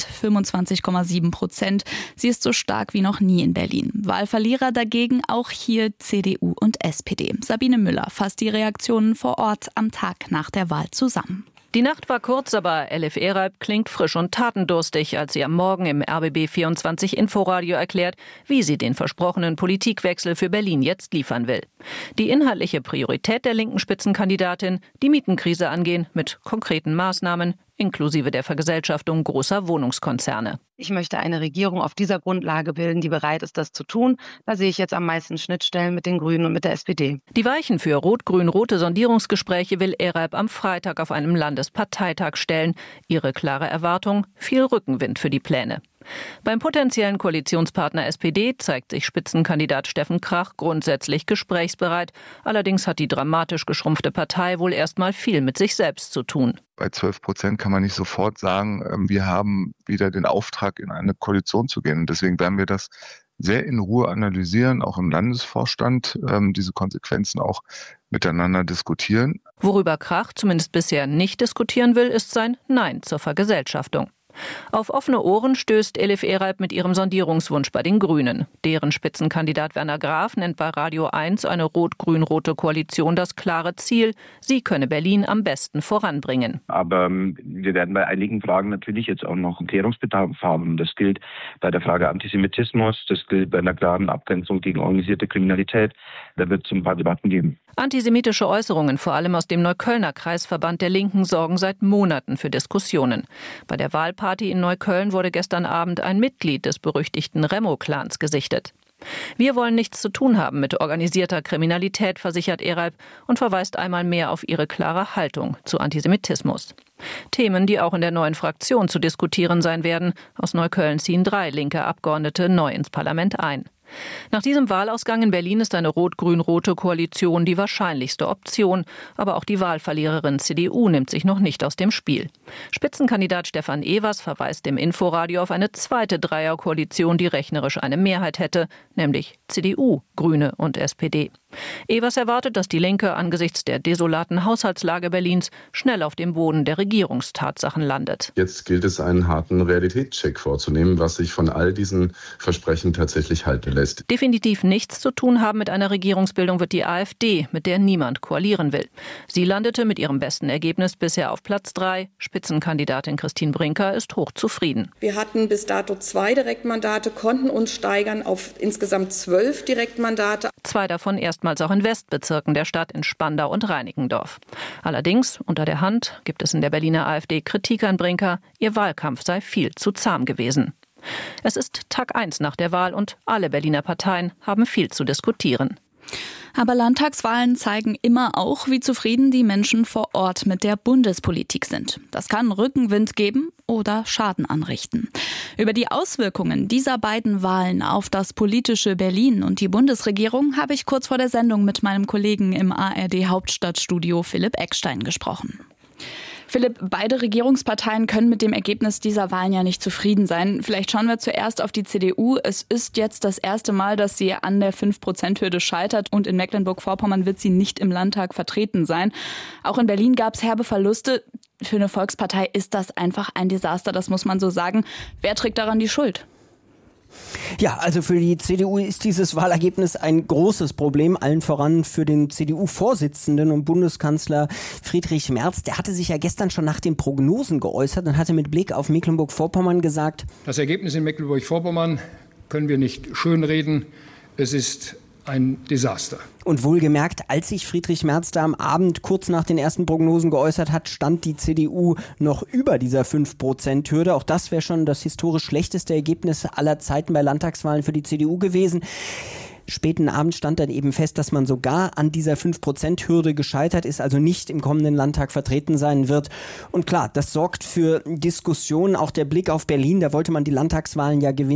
25,7%. Sie ist so stark wie noch nie in Berlin. Wahlverlierer dagegen auch hier CDU und SPD. Sabine Müller fasst die Reaktionen vor Ort am Tag nach der Wahl zusammen. Die Nacht war kurz, aber Elif Ereib klingt frisch und tatendurstig, als sie am Morgen im RBB 24 Inforadio erklärt, wie sie den versprochenen Politikwechsel für Berlin jetzt liefern will. Die inhaltliche Priorität der linken Spitzenkandidatin, die Mietenkrise angehen mit konkreten Maßnahmen, inklusive der Vergesellschaftung großer Wohnungskonzerne. Ich möchte eine Regierung auf dieser Grundlage bilden, die bereit ist, das zu tun. Da sehe ich jetzt am meisten Schnittstellen mit den Grünen und mit der SPD. Die Weichen für rot-grün-rote Sondierungsgespräche will Ereib am Freitag auf einem Landesparteitag stellen. Ihre klare Erwartung: viel Rückenwind für die Pläne. Beim potenziellen Koalitionspartner SPD zeigt sich Spitzenkandidat Steffen Krach grundsätzlich gesprächsbereit. Allerdings hat die dramatisch geschrumpfte Partei wohl erstmal viel mit sich selbst zu tun. Bei 12% kann man nicht sofort sagen, wir haben wieder den Auftrag, in eine Koalition zu gehen. Und deswegen werden wir das sehr in Ruhe analysieren, auch im Landesvorstand, diese Konsequenzen auch miteinander diskutieren. Worüber Krach zumindest bisher nicht diskutieren will, ist sein Nein zur Vergesellschaftung. Auf offene Ohren stößt Elif Ereib mit ihrem Sondierungswunsch bei den Grünen. Deren Spitzenkandidat Werner Graf nennt bei Radio 1 eine rot-grün-rote Koalition das klare Ziel. Sie könne Berlin am besten voranbringen. Aber wir werden bei einigen Fragen natürlich jetzt auch noch Klärungsbedarf haben. Das gilt bei der Frage Antisemitismus, das gilt bei einer klaren Abgrenzung gegen organisierte Kriminalität. Da wird es ein paar Debatten geben. Antisemitische Äußerungen, vor allem aus dem Neuköllner Kreisverband der Linken, sorgen seit Monaten für Diskussionen. Bei der Wahlparty in Neukölln wurde gestern Abend ein Mitglied des berüchtigten Remo-Clans gesichtet. Wir wollen nichts zu tun haben mit organisierter Kriminalität, versichert Ereib und verweist einmal mehr auf ihre klare Haltung zu Antisemitismus. Themen, die auch in der neuen Fraktion zu diskutieren sein werden. Aus Neukölln ziehen 3 linke Abgeordnete neu ins Parlament ein. Nach diesem Wahlausgang in Berlin ist eine rot-grün-rote Koalition die wahrscheinlichste Option. Aber auch die Wahlverliererin CDU nimmt sich noch nicht aus dem Spiel. Spitzenkandidat Stefan Evers verweist im Inforadio auf eine zweite Dreierkoalition, die rechnerisch eine Mehrheit hätte, nämlich CDU, Grüne und SPD. Evers erwartet, dass die Linke angesichts der desolaten Haushaltslage Berlins schnell auf dem Boden der Regierungstatsachen landet. Jetzt gilt es, einen harten Realitätscheck vorzunehmen, was sich von all diesen Versprechen tatsächlich halten lässt. Definitiv nichts zu tun haben mit einer Regierungsbildung wird die AfD, mit der niemand koalieren will. Sie landete mit ihrem besten Ergebnis bisher auf Platz 3. Spitzenkandidatin Christine Brinker ist hochzufrieden. Wir hatten bis dato 2 Direktmandate, konnten uns steigern auf insgesamt 12 Direktmandate. 2 davon erstmals auch in Westbezirken der Stadt in Spandau und Reinickendorf. Allerdings, unter der Hand, gibt es in der Berliner AfD Kritik an Brinker, ihr Wahlkampf sei viel zu zahm gewesen. Es ist Tag 1 nach der Wahl und alle Berliner Parteien haben viel zu diskutieren. Aber Landtagswahlen zeigen immer auch, wie zufrieden die Menschen vor Ort mit der Bundespolitik sind. Das kann Rückenwind geben oder Schaden anrichten. Über die Auswirkungen dieser beiden Wahlen auf das politische Berlin und die Bundesregierung habe ich kurz vor der Sendung mit meinem Kollegen im ARD Hauptstadtstudio Philipp Eckstein gesprochen. Philipp, beide Regierungsparteien können mit dem Ergebnis dieser Wahlen ja nicht zufrieden sein. Vielleicht schauen wir zuerst auf die CDU. Es ist jetzt das erste Mal, dass sie an der 5%-Hürde scheitert und in Mecklenburg-Vorpommern wird sie nicht im Landtag vertreten sein. Auch in Berlin gab es herbe Verluste. Für eine Volkspartei ist das einfach ein Desaster, das muss man so sagen. Wer trägt daran die Schuld? Ja, also für die CDU ist dieses Wahlergebnis ein großes Problem, allen voran für den CDU-Vorsitzenden und Bundeskanzler Friedrich Merz. Der hatte sich ja gestern schon nach den Prognosen geäußert und hatte mit Blick auf Mecklenburg-Vorpommern gesagt: Das Ergebnis in Mecklenburg-Vorpommern können wir nicht schönreden. Es ist ein Desaster. Und wohlgemerkt, als sich Friedrich Merz da am Abend kurz nach den ersten Prognosen geäußert hat, stand die CDU noch über dieser 5%-Hürde. Auch das wäre schon das historisch schlechteste Ergebnis aller Zeiten bei Landtagswahlen für die CDU gewesen. Späten Abend stand dann eben fest, dass man sogar an dieser 5%-Hürde gescheitert ist, also nicht im kommenden Landtag vertreten sein wird. Und klar, das sorgt für Diskussionen. Auch der Blick auf Berlin, da wollte man die Landtagswahlen ja gewinnen.